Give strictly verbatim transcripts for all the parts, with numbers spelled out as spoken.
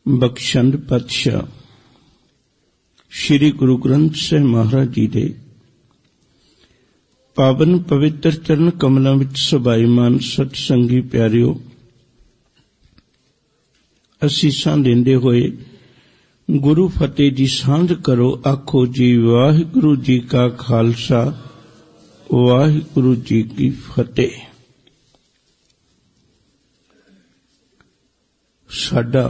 ਬਖਸ਼ੰਡ ਪਾਤਸ਼ਾਹ ਸ਼੍ਰੀ ਗੁਰੂ ਗ੍ਰੰਥ ਸਾਹਿਬ ਮਹਾਰਾਜ ਜੀ ਦੇ ਪਾਵਨ ਪਵਿੱਤਰ ਚਰਨ ਕਮਲਾਂ ਵਿੱਚ ਸਭਾਈਮਾਨ ਸਤ ਸੰਗੀ ਪਿਆਰਿਓ, ਅਸੀਸਾਂ ਦਿੰਦੇ ਹੋਏ ਗੁਰੂ ਫਤਿਹ ਦੀ ਸਾਂਝ ਕਰੋ। ਆਖੋ ਜੀ ਵਾਹਿਗੁਰੂ ਜੀ ਕਾ ਖਾਲਸਾ, ਵਾਹਿਗੁਰੂ ਜੀ ਕੀ ਫਤਿਹ। ਸਾਡਾ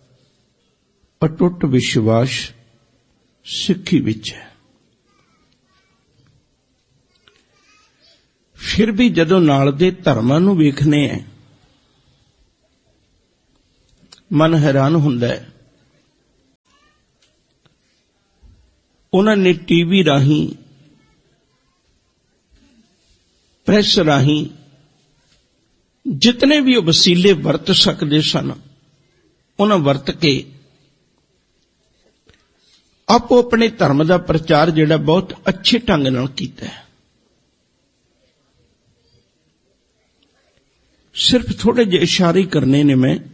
ਅਟੁੱਟ ਵਿਸ਼ਵਾਸ ਸਿੱਖੀ ਵਿੱਚ ਹੈ। ਫਿਰ ਵੀ ਜਦੋਂ ਨਾਲ ਦੇ ਧਰਮਾਂ ਨੂੰ ਵੇਖਨੇ ਹੈ, ਮਨ ਹੈਰਾਨ ਹੁੰਦਾ ਹੈ। ਉਹਨਾਂ ਨੇ ਟੀਵੀ ਰਾਹੀਂ, ਪ੍ਰੈਸ ਰਾਹੀਂ ਜਿਤਨੇ ਵੀ ਉਹ ਵਸੀਲੇ ਵਰਤ ਸਕਦੇ ਸਨ, ਉਹਨਾਂ ਵਰਤ ਕੇ ਆਪੋ ਆਪਣੇ ਧਰਮ ਦਾ ਪ੍ਰਚਾਰ ਜਿਹੜਾ ਬਹੁਤ ਅੱਛੇ ਢੰਗ ਨਾਲ ਕੀਤਾ ਹੈ। ਸਿਰਫ ਥੋੜੇ ਜਿਹੇ ਇਸ਼ਾਰੇ ਕਰਨੇ ਨੇ ਮੈਂ।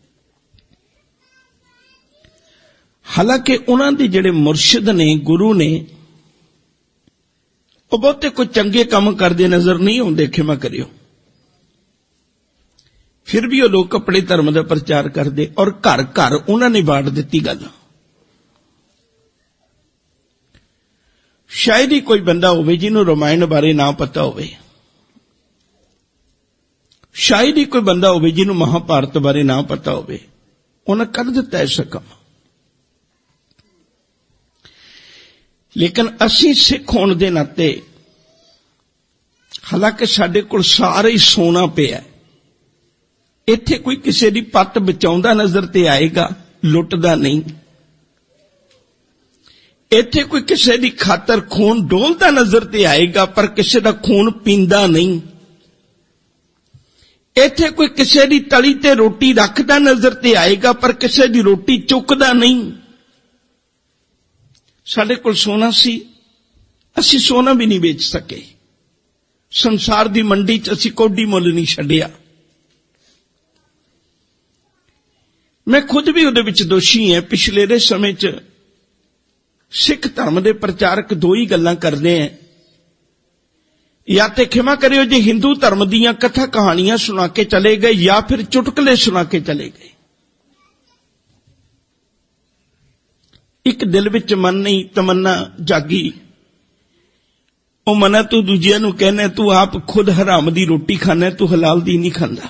ਹਾਲਾਂਕਿ ਉਹਨਾਂ ਦੇ ਜਿਹੜੇ ਮੁਰਸ਼ਿਦ ਨੇ, ਗੁਰੂ ਨੇ, ਉਹ ਬਹੁਤੇ ਕੋਈ ਚੰਗੇ ਕੰਮ ਕਰਦੇ ਨਜ਼ਰ ਨਹੀਂ ਆਉਂਦੇ, ਖਿਮਾ ਕਰਿਓ। ਫਿਰ ਵੀ ਉਹ ਲੋਕ ਆਪਣੇ ਧਰਮ ਦਾ ਪ੍ਰਚਾਰ ਕਰਦੇ, ਔਰ ਘਰ ਘਰ ਉਹਨਾਂ ਨੇ ਬਾੜ ਦਿੱਤੀ ਗੱਲ। ਸ਼ਾਇਦ ਹੀ ਕੋਈ ਬੰਦਾ ਹੋਵੇ ਜਿਹਨੂੰ ਰਾਮਾਇਣ ਬਾਰੇ ਨਾ ਪਤਾ ਹੋਵੇ, ਸ਼ਾਇਦ ਹੀ ਕੋਈ ਬੰਦਾ ਹੋਵੇ ਜਿਹਨੂੰ ਮਹਾਭਾਰਤ ਬਾਰੇ ਨਾ ਪਤਾ ਹੋਵੇ। ਉਹਨਾਂ ਕਰ ਦਿੱਤਾ ਐਸਾ ਕੰਮ। ਲੇਕਿਨ ਅਸੀਂ ਸਿੱਖ ਹੋਣ ਦੇ ਨਾਤੇ, ਹਾਲਾਂਕਿ ਸਾਡੇ ਕੋਲ ਸਾਰਾ ਹੀ ਸੋਨਾ ਪਿਆ, ਇੱਥੇ ਕੋਈ ਕਿਸੇ ਦੀ ਪੱਤ ਬਚਾਉਂਦਾ ਨਜ਼ਰ ਤੇ ਆਏਗਾ, ਲੁੱਟਦਾ ਨਹੀਂ। ਇੱਥੇ ਕੋਈ ਕਿਸੇ ਦੀ ਖਾਤਰ ਖੂਨ ਡੋਲਦਾ ਨਜ਼ਰ ਤੇ ਆਏਗਾ, ਪਰ ਕਿਸੇ ਦਾ ਖੂਨ ਪੀਂਦਾ ਨਹੀਂ। ਇੱਥੇ ਕੋਈ ਕਿਸੇ ਦੀ ਤਲੀ ਤੇ ਰੋਟੀ ਰੱਖਦਾ ਨਜ਼ਰ ਤੇ ਆਏਗਾ, ਪਰ ਕਿਸੇ ਦੀ ਰੋਟੀ ਚੁੱਕਦਾ ਨਹੀਂ। ਸਾਡੇ ਕੋਲ ਸੋਨਾ ਸੀ, ਅਸੀਂ ਸੋਨਾ ਵੀ ਨਹੀਂ ਵੇਚ ਸਕੇ। ਸੰਸਾਰ ਦੀ ਮੰਡੀ 'ਚ ਅਸੀਂ ਕੋਡੀ ਮੁੱਲ ਨਹੀਂ ਛੱਡਿਆ। ਮੈਂ ਖੁਦ ਵੀ ਉਹਦੇ ਵਿੱਚ ਦੋਸ਼ੀ ਹਾਂ। ਪਿਛਲੇ ਦੇ ਸਮੇਂ 'ਚ ਸਿੱਖ ਧਰਮ ਦੇ ਪ੍ਰਚਾਰਕ ਦੋ ਹੀ ਗੱਲਾਂ ਕਰਦੇ ਹੈ, ਜਾਂ ਤੇ ਖਿਮਾ ਕਰਿਓ ਜੇ ਹਿੰਦੂ ਧਰਮ ਦੀਆਂ ਕਥਾ ਕਹਾਣੀਆਂ ਸੁਣਾ ਕੇ ਚਲੇ ਗਏ, ਜਾਂ ਫਿਰ ਚੁਟਕਲੇ ਸੁਣਾ ਕੇ ਚਲੇ ਗਏ। ਇੱਕ ਦਿਲ ਵਿੱਚ ਮਨ ਨਹੀਂ ਤਮੰਨਾ ਜਾਗੀ, ਉਹ ਮਨਾ ਤੂੰ ਦੂਜਿਆਂ ਨੂੰ ਕਹਿੰਦਾ ਤੂੰ ਆਪ ਖੁਦ ਹਰਾਮ ਦੀ ਰੋਟੀ ਖਾਣਾ, ਤੂੰ ਹਲਾਲ ਦੀ ਨਹੀਂ ਖਾਂਦਾ।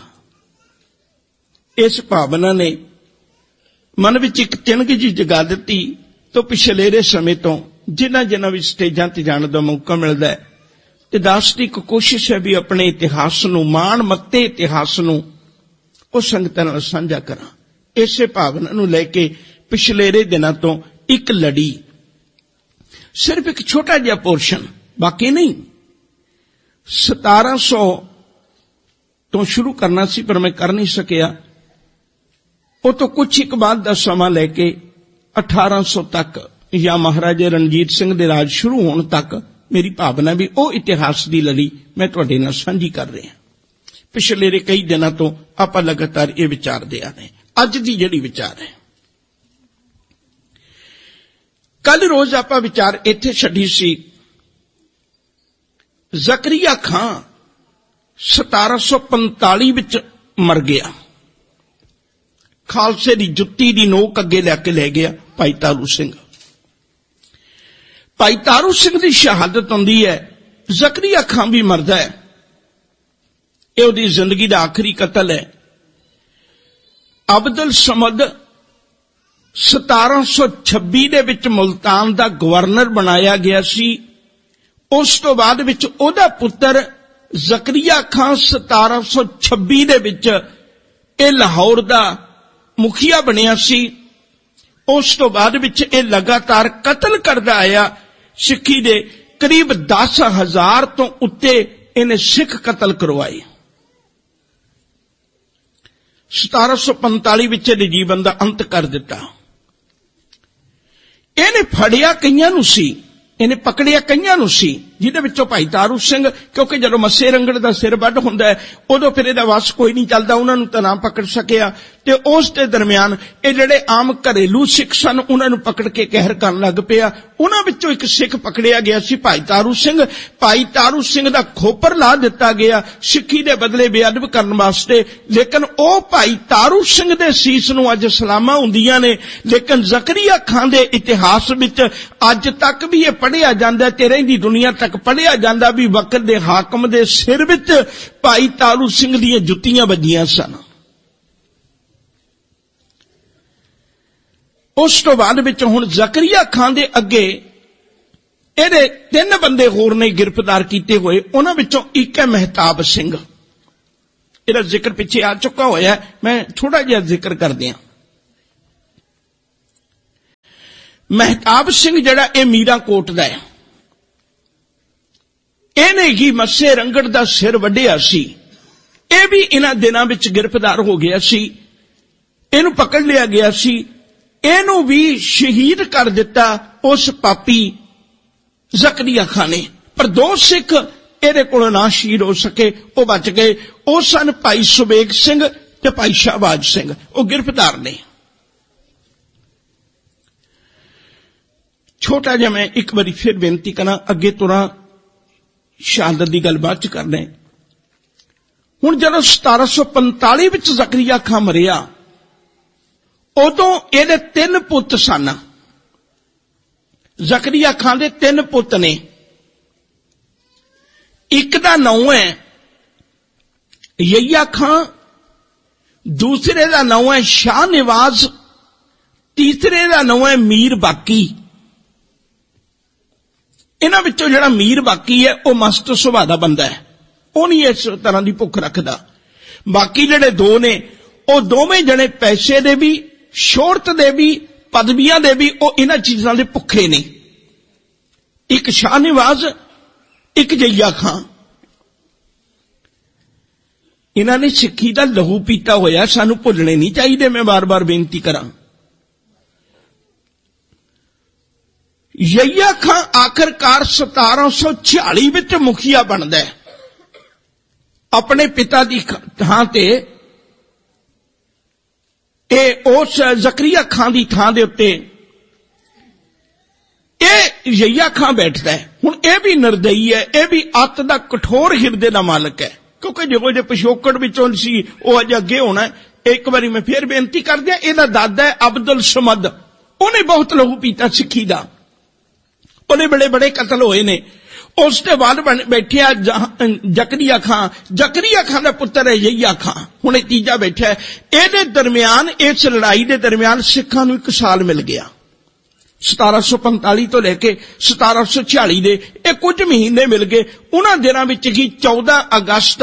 ਇਸ ਭਾਵਨਾ ਨੇ ਮਨ ਵਿੱਚ ਇੱਕ ਚਿਣਗ ਜੀ ਜਗਾ ਦਿੱਤੀ। ਤੋਂ ਪਿਛਲੇਰੇ ਸਮੇਂ ਤੋਂ ਜਿਨ੍ਹਾਂ ਜਿਨ੍ਹਾਂ ਵੀ ਸਟੇਜਾਂ ਤੇ ਜਾਣ ਦਾ ਮੌਕਾ ਮਿਲਦਾ ਹੈ, ਤੇ ਦਾਸ ਦੀ ਇੱਕ ਕੋਸ਼ਿਸ਼ ਹੈ ਵੀ ਆਪਣੇ ਇਤਿਹਾਸ ਨੂੰ, ਮਾਣ ਮੱਤੇ ਇਤਿਹਾਸ ਨੂੰ ਉਹ ਸੰਗਤਾਂ ਨਾਲ ਸਾਂਝਾ ਕਰਾਂ। ਇਸੇ ਭਾਵਨਾ ਨੂੰ ਲੈ ਕੇ ਪਿਛਲੇਰੇ ਦਿਨਾਂ ਤੋਂ ਇੱਕ ਲੜੀ, ਸਿਰਫ ਇੱਕ ਛੋਟਾ ਜਿਹਾ ਪੋਰਸ਼ਨ, ਬਾਕੀ ਨਹੀਂ, ਸਤਾਰਾਂ ਸੌ ਤੋਂ ਸ਼ੁਰੂ ਕਰਨਾ ਸੀ ਪਰ ਮੈਂ ਕਰ ਨਹੀਂ ਸਕਿਆ। ਉਹ ਤੋਂ ਕੁਛ ਇੱਕ ਬਾਅਦ ਦਾ ਸਮਾਂ ਲੈ ਕੇ ਅਠਾਰਾਂ ਸੌ ਤੱਕ, ਜਾਂ ਮਹਾਰਾਜਾ ਰਣਜੀਤ ਸਿੰਘ ਦੇ ਰਾਜ ਸ਼ੁਰੂ ਹੋਣ ਤੱਕ ਮੇਰੀ ਭਾਵਨਾ ਵੀ ਉਹ ਇਤਿਹਾਸ ਦੀ ਲੜੀ ਮੈਂ ਤੁਹਾਡੇ ਨਾਲ ਸਾਂਝੀ ਕਰ ਰਿਹਾ। ਪਿਛਲੇ ਕਈ ਦਿਨਾਂ ਤੋਂ ਆਪਾਂ ਲਗਾਤਾਰ ਇਹ ਵਿਚਾਰਦੇ ਆ ਰਹੇ। ਅੱਜ ਦੀ ਜਿਹੜੀ ਵਿਚਾਰ ਹੈ, ਕੱਲ ਰੋਜ਼ ਆਪਾਂ ਵਿਚਾਰ ਇੱਥੇ ਛੱਡੀ ਸੀ। ਜ਼ਕਰੀਆ ਖਾਂ ਸਤਾਰਾਂ ਸੌ ਪੰਤਾਲੀ ਵਿੱਚ ਮਰ ਗਿਆ। ਖਾਲਸੇ ਦੀ ਜੁੱਤੀ ਦੀ ਨੋਕ ਅੱਗੇ ਲੈ ਕੇ ਲੈ ਗਿਆ ਭਾਈ ਤਾਰੂ ਸਿੰਘ। ਭਾਈ ਤਾਰੂ ਸਿੰਘ ਦੀ ਸ਼ਹਾਦਤ ਹੁੰਦੀ ਹੈ, ਜ਼ਕਰੀਆ ਖਾਂ ਵੀ ਮਰਦਾ ਹੈ। ਇਹ ਉਹਦੀ ਜ਼ਿੰਦਗੀ ਦਾ ਆਖਰੀ ਕਤਲ ਹੈ। ਅਬਦੁਲ ਸਮਦ ਸਤਾਰਾਂ ਸੌ ਛੱਬੀ ਦੇ ਵਿੱਚ ਮੁਲਤਾਨ ਦਾ ਗਵਰਨਰ ਬਣਾਇਆ ਗਿਆ ਸੀ। ਉਸ ਤੋਂ ਬਾਅਦ ਵਿੱਚ ਉਹਦਾ ਪੁੱਤਰ ਜ਼ਕਰੀਆ ਖਾਂ ਸਤਾਰਾਂ ਸੌ ਛੱਬੀ ਦੇ ਵਿੱਚ ਇਹ ਲਾਹੌਰ ਦਾ ਮੁਖੀਆ ਬਣਿਆ ਸੀ। ਉਸ ਤੋਂ ਬਾਅਦ ਵਿੱਚ ਇਹ ਲਗਾਤਾਰ ਕਤਲ ਕਰਦਾ ਆਇਆ। ਸਿੱਖੀ ਦੇ ਕਰੀਬ ਦਸ ਹਜ਼ਾਰ ਤੋਂ ਉੱਤੇ ਇਹਨੇ ਸਿੱਖ ਕਤਲ ਕਰਵਾਏ। ਸਤਾਰਾਂ ਸੌ ਪੰਤਾਲੀ ਵਿੱਚ ਇਹਦੇ ਜੀਵਨ ਦਾ ਅੰਤ ਕਰ ਦਿੱਤਾ। ਇਹਨੇ ਫੜਿਆ ਕਈਆਂ ਨੂੰ ਸੀ, ਇਹਨੇ ਪਕੜਿਆ ਕਈਆਂ ਨੂੰ ਸੀ, ਜਿਹਦੇ ਵਿੱਚੋਂ ਭਾਈ ਤਾਰੂ ਸਿੰਘ, ਕਿਉਂਕਿ ਜਦੋਂ ਮੱਸੇ ਰੰਗੜ ਦਾ ਸਿਰ ਵੱਢ ਹੁੰਦਾ ਹੈ ਉਦੋਂ ਫਿਰ ਇਹਦਾ ਵਸ ਕੋਈ ਨਹੀਂ ਚੱਲਦਾ, ਉਹਨਾਂ ਨੂੰ ਤਾਂ ਨਾ ਪਕੜ ਸਕਿਆ। ते उस दे दरम्यान ये जिहड़े आम घरेलू सिख सन उन्हां नूं पकड़ के कहर करन लग पिया। उन्हां विचों एक सिख पकड़िया गया सी भाई तारू सिंह। भाई तारू सिंह दा खोपर ला दिता गया सिक्खी दे बदले बेअदब करन वास्ते, लेकिन ओ भाई तारू सिंह दे सीस नूं अज सलामां हुंदियां ने। लेकिन जकरिया खान दे इतिहास विच अज तक भी ये पढ़िया जांदा ते रहिंदी दुनिया तक पढ़िया जांदा भी वक्त दे हाकम दे सिर विच भाई तारू सिंह दीयां जुत्तियां वजियां सन। उस तो बाद विच हुण जकरिया खान दे अगे इहदे तीन बंदे होर ने गिरफ्तार कीते हुए। उन्हां विचों एक है महताब सिंह। इहदा जिक्र पिछे आ चुका होया, मैं थोड़ा जिहा जिक्र कर दियां। महताब सिंह जिहड़ा इह मीराकोट दा है, इहने ही मस्से रंगड़ दा सिर वड्ढिया सी। यह भी इन्हां दिनां विच गिरफ्तार हो गया सी, इहनूं पकड़ लिया गया सी, इहनूं भी शहीद कर दिता उस पापी जकरिया खान ने। पर दो सिख इहदे कोलों ना शहीद हो सके, वो बच गए। वो सन भाई सुबेग सिंह ते भाई शाहबाज सिंह, वो गिरफ्तार ने। छोटा जिहा मैं एक बारी फिर बेनती करा, अगे तुरा शहादत की गल बाद च करना। हुण जदों सतारा सौ पंताली विच जकरिया खान मरिया, उदों इहदे तीन पुत सन। जकरिया खान दे तीन पुत ने। एक दा नाम है यहिया खान, दूसरे दा नाम है शाह नवाज, तीसरे दा नाम है मीर बाकी। इन्हां विचों जिहड़ा मीर बाकी है वह मस्त सुभाਅ दा बंदा है, वह नहीं इस तरह की भुख रखदा। बाकी जिहड़े दो ने वह दोवें जने पैसे दे भी, शोहरत दे भी, पदवियां दे भी, वह इन्हां चीजां दे भुखे ने। एक शाह नवाज, एक जहिया खान। इन्हां ने सिक्खी दा लहू पीता होया, सानू भुलने नहीं चाहिए। मैं बार बार बेनती करां। यहिया खान आखिरकार सतारा सौ छियाली विच मुखिया बनदा है। अपने पिता की थां ते ए उस जकरिया खान की थां दे उत्ते ए यहिया खान बैठदा है। हुण यह भी निर्दयी है, यह भी अत दा कठोर हिरदे दा मालक है, क्योंकि जो जो पिछोकड़ विचों सी वह अज अगे होना है। एक बारी मैं फिर बेनती कर दिया, इहदा दादा है अब्दुल समद, उन्हें बहुत लहू पीता सिक्खी दा, उन्हें बड़े बड़े कतल होए ने। उसके बाद बैठिया जकरिया खान, जकरिया खान का पुत्र है यहिया खान, हुण तीजा बैठा है। इहदे दरम्यान, इस लड़ाई के दरम्यान सिखां नूं एक साल मिल गया। सतारा सौ पंताली तो लैके सतारा सौ छियाली दे ये कुछ महीने मिल गए। उन्हां दिनां विच ही चौदह अगस्त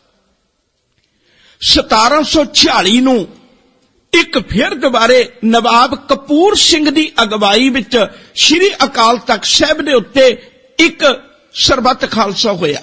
सतारा सौ छियाली नूं एक फिर दोबारे नवाब कपूर सिंह की अगवाई विच श्री अकाल तख्त साहिब दे उत्ते एक सरबत खालसा होया।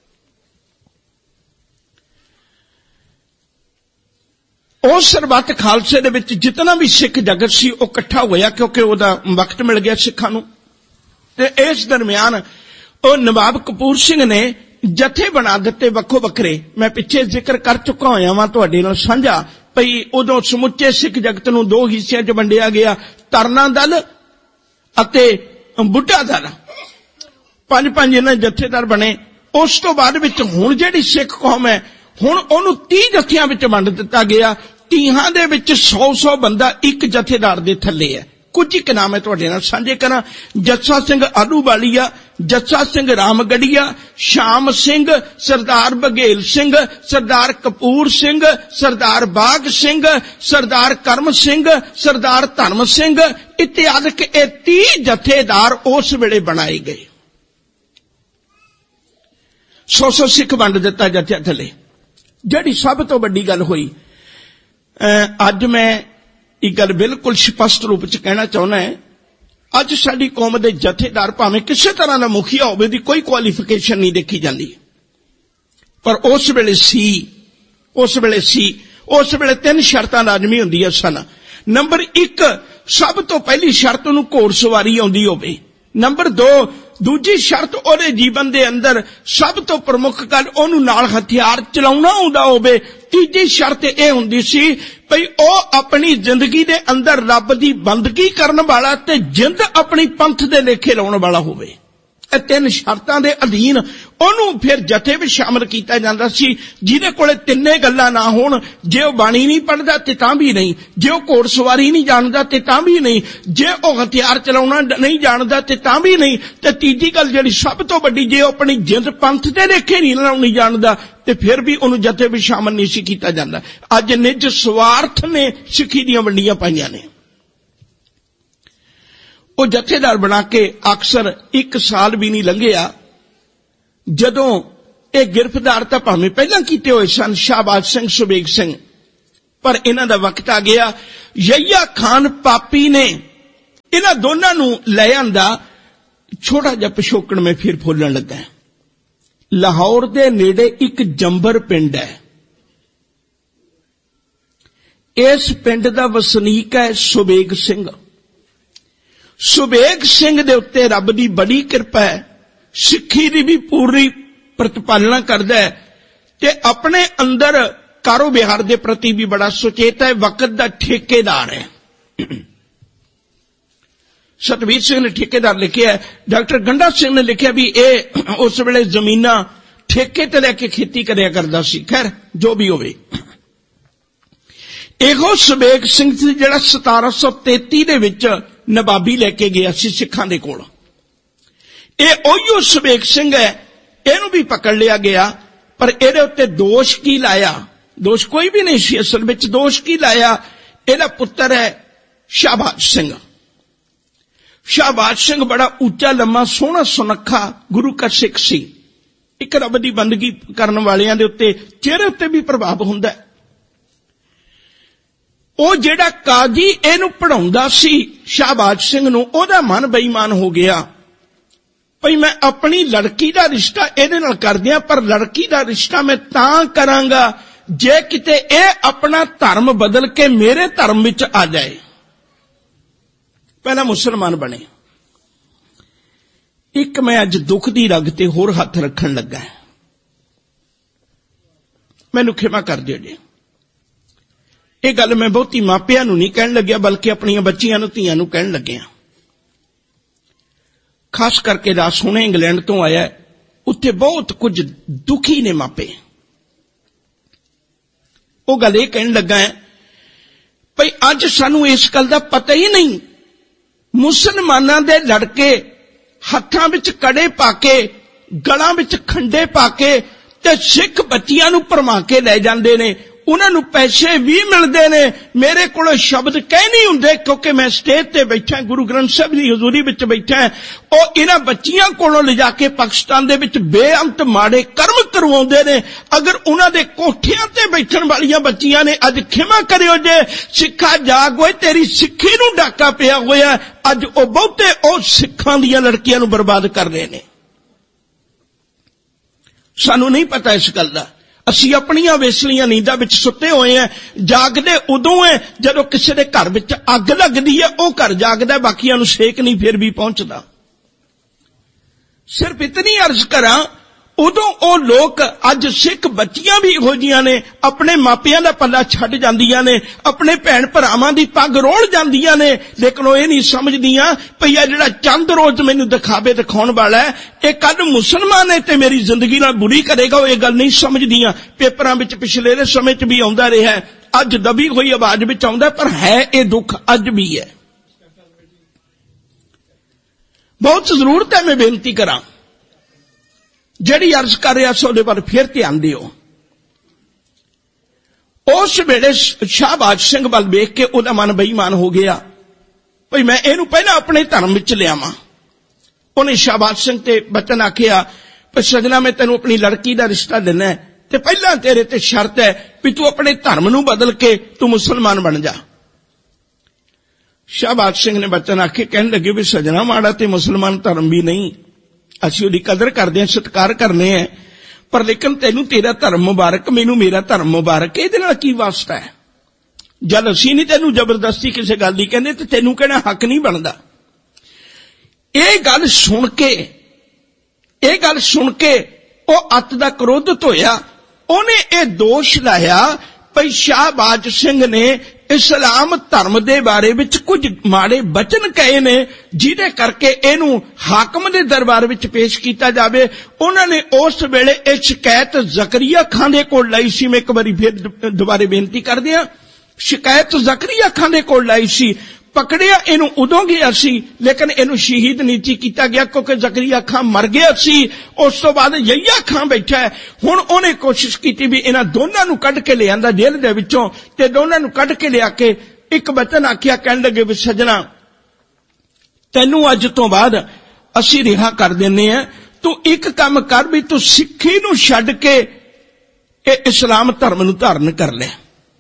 उस सरबत खालसे दे विच जितना भी सिख जगत सी वो इकट्ठा होया, क्योंकि उहदा वक्त मिल गया सिखां नूं। ते इस दरम्यान ओ नवाब कपूर सिंह ने जथे बना दिते वक्खो वक्खरे। मैं पिछे जिक्र कर चुका होया वां तुहाडे नाल साझा, भई उदों समुचे सिख जगत नूं दो हिस्सियां च वंडिया गया, तरना दल अते बुढ़ा दल। पंज पंज इन्हां जथेदार बने। उस तो बाद विच हुण जिहड़ी सिख कौम है, हुण ओनूं तीह जथियां विच वंड दिता गया। तीहां दे विच सौ सौ बंदा एक जथेदार दे थल्ले है। कुछ एक नाम है तुहाडे नाल साझे करा। जस्सा सिंह आलूवालिया, जस्सा सिंह रामगढ़िया, श्याम सिंह, सरदार बघेल सिंह, सरदार कपूर सिंह, सरदार बाग सिंह, सरदार करम सिंह, सरदार धर्म सिंह इत्यादि ये तीह जथेदार उस वेले बनाए गए। सौ सौ सिख वंड दिता जथे थले। जिहड़ी सब तो वड्डी गल होई, अज मैं एक गल बिल्कुल स्पष्ट रूप च कहना चाहना है, अज साडी कौम दे जथेदार भावें किसी तरह का मुखिया होवे दी कोई क्वालिफिकेशन नहीं देखी जाती, पर उस वेले सी उस वेले सी उस वेले तीन शर्तां लाजमी हुंदियां सन। नंबर एक, सब तो पहली शर्त उहनूं घोड़सवारी आउंदी होवे। नंबर दो, दूजी शर्त उहदे जीवन दे अंदर सब तो प्रमुख गल उहनूं नाल हथियार चलाउणा आउंदा होवे। तीजी शर्त यह हुंदी सी भई ਉਹ अपनी जिंदगी दे अंदर रब दी बंदगी करन वाला ते जिंद अपनी पंथ दे लेखे लाउण वाला होवे। ਇਹ ਤਿੰਨ ਸ਼ਰਤਾਂ ਦੇ ਅਧੀਨ ਉਹਨੂੰ ਫਿਰ ਜਥੇ ਵਿੱਚ ਸ਼ਾਮਲ ਕੀਤਾ ਜਾਂਦਾ ਸੀ, ਜਿਹਦੇ ਕੋਲੇ ਤਿੰਨੇ ਗੱਲਾਂ ਨਾ ਹੋਣ। ਜੇ ਉਹ ਬਾਣੀ ਨਹੀਂ ਪੜ੍ਹਦਾ ਤੇ ਤਾਂ ਵੀ ਨਹੀਂ, ਜੇ ਉਹ ਘੋੜਸਵਾਰੀ ਨਹੀਂ ਜਾਣਦਾ ਤੇ ਤਾਂ ਵੀ ਨਹੀਂ, ਜੇ ਉਹ ਹਥਿਆਰ ਚਲਾਉਣਾ ਨਹੀਂ ਜਾਣਦਾ ਤੇ ਤਾਂ ਵੀ ਨਹੀਂ, ਤੇ ਤੀਜੀ ਗੱਲ ਜਿਹੜੀ ਸਭ ਤੋਂ ਵੱਡੀ, ਜੇ ਉਹ ਆਪਣੀ ਜਿੰਦ ਪੰਥ ਦੇ ਲੇਖੇ ਨਹੀਂ ਲਾਉਣੀ ਜਾਣਦਾ ਤੇ ਫਿਰ ਵੀ ਉਹਨੂੰ ਜਥੇ ਵਿੱਚ ਸ਼ਾਮਲ ਨਹੀਂ ਸੀ ਕੀਤਾ ਜਾਂਦਾ। ਅੱਜ ਨਿੱਜ ਸਵਾਰਥ ਨੇ ਸਿੱਖੀ ਦੀਆਂ ਵੰਡੀਆਂ ਪਾਈਆਂ ਨੇ। ਉਹ ਜਥੇਦਾਰ ਬਣਾ ਕੇ ਅਕਸਰ ਇੱਕ ਸਾਲ ਵੀ ਨਹੀਂ ਲੰਘਿਆ ਜਦੋਂ ਇਹ ਗਿਰਫਤਾਰ ਤਾਂ ਭਾਵੇਂ ਪਹਿਲਾਂ ਕੀਤੇ ਹੋਏ ਸਨ ਸ਼ਾਹਬਾਜ਼ ਸਿੰਘ, ਸੁਬੇਗ ਸਿੰਘ, ਪਰ ਇਹਨਾਂ ਦਾ ਵਕਤ ਆ ਗਿਆ। ਯਹੀਆ ਖਾਨ ਪਾਪੀ ਨੇ ਇਹਨਾਂ ਦੋਨਾਂ ਨੂੰ ਲੈ ਆਂਦਾ। ਛੋਟਾ ਜਿਹਾ ਪਿਛੋਕੜ ਮੈਂ ਫਿਰ ਫੋਲਣ ਲੱਗਾ। ਲਾਹੌਰ ਦੇ ਨੇੜੇ ਇੱਕ ਜੰਬਰ ਪਿੰਡ ਹੈ। ਇਸ ਪਿੰਡ ਦਾ ਵਸਨੀਕ ਹੈ ਸੁਬੇਗ ਸਿੰਘ। ਸੁਬੇਗ ਸਿੰਘ ਦੇ ਉੱਤੇ ਰੱਬ ਦੀ ਬੜੀ ਕਿਰਪਾ ਹੈ, ਸਿੱਖੀ ਦੀ ਵੀ ਪੂਰੀ ਪ੍ਰਤੀਪਾਲਣਾ ਕਰਦਾ ਹੈ ਤੇ ਆਪਣੇ ਅੰਦਰ ਕਾਰੋਬਾਰ ਦੇ ਪ੍ਰਤੀ ਵੀ ਬੜਾ ਸੁਚੇਤ ਹੈ। ਵਕਤ ਦਾ ਠੇਕੇਦਾਰ ਹੈ। ਸਤਵੀਰ ਸਿੰਘ ਨੇ ਠੇਕੇਦਾਰ ਲਿਖਿਆ ਹੈ। ਡਾਕਟਰ ਗੰਡਾ ਸਿੰਘ ਨੇ ਲਿਖਿਆ ਵੀ ਇਹ ਉਸ ਵੇਲੇ ਜ਼ਮੀਨਾਂ ਠੇਕੇ ਤੇ ਲੈ ਕੇ ਖੇਤੀ ਕਰਿਆ ਕਰਦਾ ਸੀ। ਖੈਰ ਜੋ ਵੀ ਹੋਵੇ, ਇਹੋ ਸੁਬੇਗ ਸਿੰਘ ਸੀ ਜਿਹੜਾ ਸਤਾਰਾਂ ਸੌ ਤੇਤੀ ਦੇ ਵਿੱਚ ਨਵਾਬੀ ਲੈ ਕੇ ਗਿਆ ਸੀ ਸਿੱਖਾਂ ਦੇ ਕੋਲ। ਇਹ ਉਹੀ ਸੁਬੇਗ ਸਿੰਘ ਹੈ। ਇਹਨੂੰ ਵੀ ਪਕੜ ਲਿਆ ਗਿਆ, ਪਰ ਇਹਦੇ ਉੱਤੇ ਦੋਸ਼ ਕੀ ਲਾਇਆ? ਦੋਸ਼ ਕੋਈ ਵੀ ਨਹੀਂ ਸੀ ਅਸਲ ਵਿੱਚ। ਦੋਸ਼ ਕੀ ਲਾਇਆ? ਇਹਦਾ ਪੁੱਤਰ ਹੈ ਸ਼ਾਹਬਾਜ਼ ਸਿੰਘ। ਸ਼ਾਹਬਾਜ਼ ਸਿੰਘ ਬੜਾ ਉੱਚਾ ਲੰਮਾ ਸੋਹਣਾ ਸੁਨੱਖਾ ਗੁਰੂ ਕਾ ਸਿੱਖ ਸੀ। ਇੱਕ ਰੱਬ ਦੀ ਬੰਦਗੀ ਕਰਨ ਵਾਲਿਆਂ ਦੇ ਉੱਤੇ ਚਿਹਰੇ ਉੱਤੇ ਵੀ ਪ੍ਰਭਾਵ ਹੁੰਦਾ ਹੈ। ਉਹ ਜਿਹੜਾ ਕਾਜ਼ੀ ਇਹਨੂੰ ਪੜ੍ਹਾਉਂਦਾ ਸੀ ਸ਼ਾਹਬਾਜ਼ ਸਿੰਘ ਨੂੰ, ਉਹਦਾ ਮਨ ਬੇਈਮਾਨ ਹੋ ਗਿਆ ਭਈ ਮੈਂ ਆਪਣੀ ਲੜਕੀ ਦਾ ਰਿਸ਼ਤਾ ਇਹਦੇ ਨਾਲ ਕਰ ਦਿਆਂ, ਪਰ ਲੜਕੀ ਦਾ ਰਿਸ਼ਤਾ ਮੈਂ ਤਾਂ ਕਰਾਂਗਾ ਜੇ ਕਿਤੇ ਇਹ ਆਪਣਾ ਧਰਮ ਬਦਲ ਕੇ ਮੇਰੇ ਧਰਮ ਵਿੱਚ ਆ ਜਾਏ। ਪਹਿਲਾਂ ਮੁਸਲਮਾਨ ਬਣੇ। ਇੱਕ ਮੈਂ ਅੱਜ ਦੁੱਖ ਦੀ ਰਗ ਤੇ ਹੋਰ ਹੱਥ ਰੱਖਣ ਲੱਗਾ, ਮੈਨੂੰ ਖਿਮਾ ਕਰ ਦਿਓ ਜੀ। ਇਹ ਗੱਲ ਮੈਂ ਬਹੁਤੀ ਮਾਪਿਆਂ ਨੂੰ ਨਹੀਂ ਕਹਿਣ ਲੱਗਿਆ, ਬਲਕਿ ਆਪਣੀਆਂ ਬੱਚੀਆਂ ਨੂੰ, ਧੀਆਂ ਨੂੰ ਕਹਿਣ ਲੱਗਿਆ। ਖਾਸ ਕਰਕੇ ਦਾਸ ਹੁਣੇ ਇੰਗਲੈਂਡ ਤੋਂ ਆਇਆ, ਉੱਥੇ ਬਹੁਤ ਕੁਝ ਦੁਖੀ ਨੇ ਮਾਪੇ। ਉਹ ਗੱਲ ਇਹ ਕਹਿਣ ਲੱਗਾ ਹੈ ਭਈ ਅੱਜ ਸਾਨੂੰ ਇਸ ਗੱਲ ਦਾ ਪਤਾ ਹੀ ਨਹੀਂ, ਮੁਸਲਮਾਨਾਂ ਦੇ ਲੜਕੇ ਹੱਥਾਂ ਵਿੱਚ ਕੜੇ ਪਾ ਕੇ, ਗਲਾਂ ਵਿੱਚ ਖੰਡੇ ਪਾ ਕੇ ਤੇ ਸਿੱਖ ਬੱਚੀਆਂ ਨੂੰ ਭਰਮਾ ਕੇ ਲੈ ਜਾਂਦੇ ਨੇ। ਉਹਨਾਂ ਨੂੰ ਪੈਸੇ ਵੀ ਮਿਲਦੇ ਨੇ। ਮੇਰੇ ਕੋਲ ਸ਼ਬਦ ਕਹਿ ਨਹੀਂ ਹੁੰਦੇ ਕਿਉਂਕਿ ਮੈਂ ਸਟੇਜ ਤੇ ਬੈਠਾ, ਗੁਰੂ ਗ੍ਰੰਥ ਸਾਹਿਬ ਦੀ ਹਜ਼ੂਰੀ ਵਿੱਚ ਬੈਠਾ। ਉਹ ਇਹਨਾਂ ਬੱਚੀਆਂ ਕੋਲੋਂ ਲਿਜਾ ਕੇ ਪਾਕਿਸਤਾਨ ਦੇ ਵਿੱਚ ਬੇਅੰਤ ਮਾੜੇ ਕਰਮ ਕਰਵਾਉਂਦੇ ਨੇ। ਅਗਰ ਉਹਨਾਂ ਦੇ ਕੋਠਿਆਂ ਤੇ ਬੈਠਣ ਵਾਲੀਆਂ ਬੱਚੀਆਂ ਨੇ, ਅੱਜ ਖਿਮਾ ਕਰਿਓ ਜੇ ਸਿੱਖਾ ਜਾਗ ਹੋਏ, ਤੇਰੀ ਸਿੱਖੀ ਨੂੰ ਡਾਕਾ ਪਿਆ ਹੋਇਆ। ਅੱਜ ਉਹ ਬਹੁਤੇ ਉਹ ਸਿੱਖਾਂ ਦੀਆਂ ਲੜਕੀਆਂ ਨੂੰ ਬਰਬਾਦ ਕਰ ਰਹੇ ਨੇ। ਸਾਨੂੰ ਨਹੀਂ ਪਤਾ ਇਸ ਗੱਲ ਦਾ। ਅਸੀਂ ਆਪਣੀਆਂ ਵੇਸਲੀਆਂ ਨੀਂਦਾਂ ਵਿੱਚ ਸੁੱਤੇ ਹੋਏ ਹਾਂ। ਜਾਗਦੇ ਉਦੋਂ ਹੈ ਜਦੋਂ ਕਿਸੇ ਦੇ ਘਰ ਵਿੱਚ ਅੱਗ ਲੱਗਦੀ ਹੈ, ਉਹ ਘਰ ਜਾਗਦਾ, ਬਾਕੀਆਂ ਨੂੰ ਸੇਕ ਨਹੀਂ ਫਿਰ ਵੀ ਪਹੁੰਚਦਾ। ਸਿਰਫ ਇਤਨੀ ਅਰਜ਼ ਕਰਾਂ, ਉਦੋਂ ਉਹ ਲੋਕ, ਅੱਜ ਸਿੱਖ ਬੱਚੀਆਂ ਵੀ ਇਹੋ ਜਿਹੀਆਂ ਨੇ, ਆਪਣੇ ਮਾਪਿਆਂ ਦਾ ਪੱਲਾ ਛੱਡ ਜਾਂਦੀਆਂ ਨੇ, ਆਪਣੇ ਭੈਣ ਭਰਾਵਾਂ ਦੀ ਪੱਗ ਰੋਲ ਜਾਂਦੀਆਂ ਨੇ, ਲੇਕਿਨ ਉਹ ਇਹ ਨਹੀਂ ਸਮਝਦੀਆਂ ਭਈ ਇਹ ਜਿਹੜਾ ਚੰਦ ਰੋਜ਼ ਮੈਨੂੰ ਦਿਖਾਵੇ ਦਿਖਾਉਣ ਵਾਲਾ ਹੈ, ਇਹ ਕੱਲ ਮੁਸਲਮਾਨ ਹੈ ਤੇ ਮੇਰੀ ਜ਼ਿੰਦਗੀ ਨਾਲ ਬੁਰੀ ਕਰੇਗਾ। ਉਹ ਇਹ ਗੱਲ ਨਹੀਂ ਸਮਝਦੀਆਂ। ਪੇਪਰਾਂ ਵਿੱਚ ਪਿਛਲੇ ਸਮੇਂ 'ਚ ਵੀ ਆਉਂਦਾ ਰਿਹਾ, ਅੱਜ ਦਬੀ ਹੋਈ ਆਵਾਜ਼ ਵਿੱਚ ਆਉਂਦਾ, ਪਰ ਹੈ ਇਹ ਦੁੱਖ ਅੱਜ ਵੀ ਹੈ। ਬਹੁਤ ਜ਼ਰੂਰਤ ਹੈ ਮੈਂ ਬੇਨਤੀ ਕਰਾਂ, ਜਿਹੜੀ ਅਰਜ਼ ਕਰ ਰਿਹਾ ਸੋ ਉਹਦੇ ਪਰ ਫਿਰ ਧਿਆਨ ਦਿਓ। ਉਸ ਵੇਲੇ ਸ਼ਾਹਬਾਜ਼ ਸਿੰਘ ਵੱਲ ਵੇਖ ਕੇ ਉਹਦਾ ਮਨ ਬੇਈਮਾਨ ਹੋ ਗਿਆ ਭਈ ਮੈਂ ਇਹਨੂੰ ਪਹਿਲਾਂ ਆਪਣੇ ਧਰਮ ਵਿੱਚ ਲਿਆਵਾਂ। ਉਹਨੇ ਸ਼ਾਹਬਾਜ਼ ਸਿੰਘ ਤੇ ਬਚਨ ਆਖਿਆ ਪਰ ਸਜਣਾ ਮੈਂ ਤੈਨੂੰ ਆਪਣੀ ਲੜਕੀ ਦਾ ਰਿਸ਼ਤਾ ਦੇਣਾ ਤੇ ਪਹਿਲਾਂ ਤੇਰੇ ਤੇ ਸ਼ਰਤ ਹੈ ਵੀ ਤੂੰ ਆਪਣੇ ਧਰਮ ਨੂੰ ਬਦਲ ਕੇ ਤੂੰ ਮੁਸਲਮਾਨ ਬਣ ਜਾ। ਸ਼ਾਹਬਾਜ਼ ਸਿੰਘ ਨੇ ਬਚਨ ਆਖੇ ਕਹਿਣ ਲੱਗੇ ਵੀ ਸਜਣਾ ਮਾੜਾ ਤੇ ਮੁਸਲਮਾਨ ਧਰਮ ਵੀ ਨਹੀਂ, ਅਸੀਂ ਉਹਦੀ ਕਦਰ ਕਰਦੇ ਹਾਂ, ਸਤਿਕਾਰ ਕਰਨੇ ਆ, ਪਰ ਲੇਕਿਨ ਤੈਨੂੰ ਤੇਰਾ ਧਰਮ ਮੁਬਾਰਕ, ਮੈਨੂੰ ਮੇਰਾ ਧਰਮ ਮੁਬਾਰਕ, ਇਹਦੇ ਨਾਲ ਕੀ ਵਾਸਤਾ ਹੈ? ਜਦ ਅਸੀਂ ਨਹੀਂ ਤੈਨੂੰ ਜ਼ਬਰਦਸਤੀ ਕਿਸੇ ਗੱਲ ਦੀ ਕਹਿੰਦੇ ਤੇ ਤੈਨੂੰ ਕਹਿਣਾ ਹੱਕ ਨਹੀਂ ਬਣਦਾ। ਇਹ ਗੱਲ ਸੁਣ ਕੇ ਇਹ ਗੱਲ ਸੁਣ ਕੇ ਉਹ ਅੱਤ ਦਾ ਕ੍ਰੋਧਿਤ ਹੋਇਆ ਉਹਨੇ ਇਹ ਦੋਸ਼ ਲਾਇਆ ਭਈ ਸ਼ਾਹਬਾਜ਼ ਸਿੰਘ ਨੇ ਇਸਲਾਮ ਧਰਮ ਦੇ ਬਾਰੇ ਵਿੱਚ ਕੁਝ ਮਾੜੇ ਬਚਨ ਕਹੇ ਨੇ, ਜਿਹਦੇ ਕਰਕੇ ਇਹਨੂੰ ਹਾਕਮ ਦੇ ਦਰਬਾਰ ਵਿੱਚ ਪੇਸ਼ ਕੀਤਾ ਜਾਵੇ। ਉਹਨਾਂ ਨੇ ਉਸ ਵੇਲੇ ਇਹ ਸ਼ਿਕਾਇਤ ਜ਼ਕਰੀਆ ਖਾਨ ਦੇ ਕੋਲ ਲਾਈ ਸੀ। ਮੈਂ ਇੱਕ ਵਾਰੀ ਫਿਰ ਦੁਬਾਰੇ ਬੇਨਤੀ ਕਰਦੇ ਹਾਂ, ਸ਼ਿਕਾਇਤ ਜ਼ਕਰੀਆ ਖਾਨ ਦੇ ਕੋਲ ਲਾਈ ਸੀ। ਪਕੜਿਆ ਇਹਨੂੰ ਉਦੋਂ ਗਿਆ ਸੀ, ਲੇਕਿਨ ਇਹਨੂੰ ਸ਼ਹੀਦ ਨਹੀਂ ਕੀਤਾ ਗਿਆ ਕਿਉਂਕਿ ਜ਼ਕਰੀਆ ਖਾਨ ਮਰ ਗਿਆ ਸੀ। ਉਸ ਤੋਂ ਬਾਅਦ ਯਹੀਆ ਖਾਨ ਬੈਠਾ ਹੈ। ਹੁਣ ਉਹਨੇ ਕੋਸ਼ਿਸ਼ ਕੀਤੀ ਵੀ ਇਹਨਾਂ ਦੋਨਾਂ ਨੂੰ ਕੱਢ ਕੇ ਲਿਆਂਦਾ ਜੇਲ੍ਹ ਦੇ ਵਿੱਚੋਂ, ਤੇ ਦੋਨਾਂ ਨੂੰ ਕੱਢ ਕੇ ਲਿਆ ਕੇ ਇੱਕ ਬਚਨ ਆਖਿਆ, ਕਹਿਣ ਲੱਗੇ ਵੀ ਸੱਜਣਾ ਤੈਨੂੰ ਅੱਜ ਤੋਂ ਬਾਅਦ ਅਸੀਂ ਰਿਹਾ ਕਰ ਦਿੰਨੇ ਆ, ਤੂੰ ਇੱਕ ਕੰਮ ਕਰ ਵੀ ਤੂੰ ਸਿੱਖੀ ਨੂੰ ਛੱਡ ਕੇ ਇਹ ਇਸਲਾਮ ਧਰਮ ਨੂੰ ਧਾਰਨ ਕਰ ਲੈ।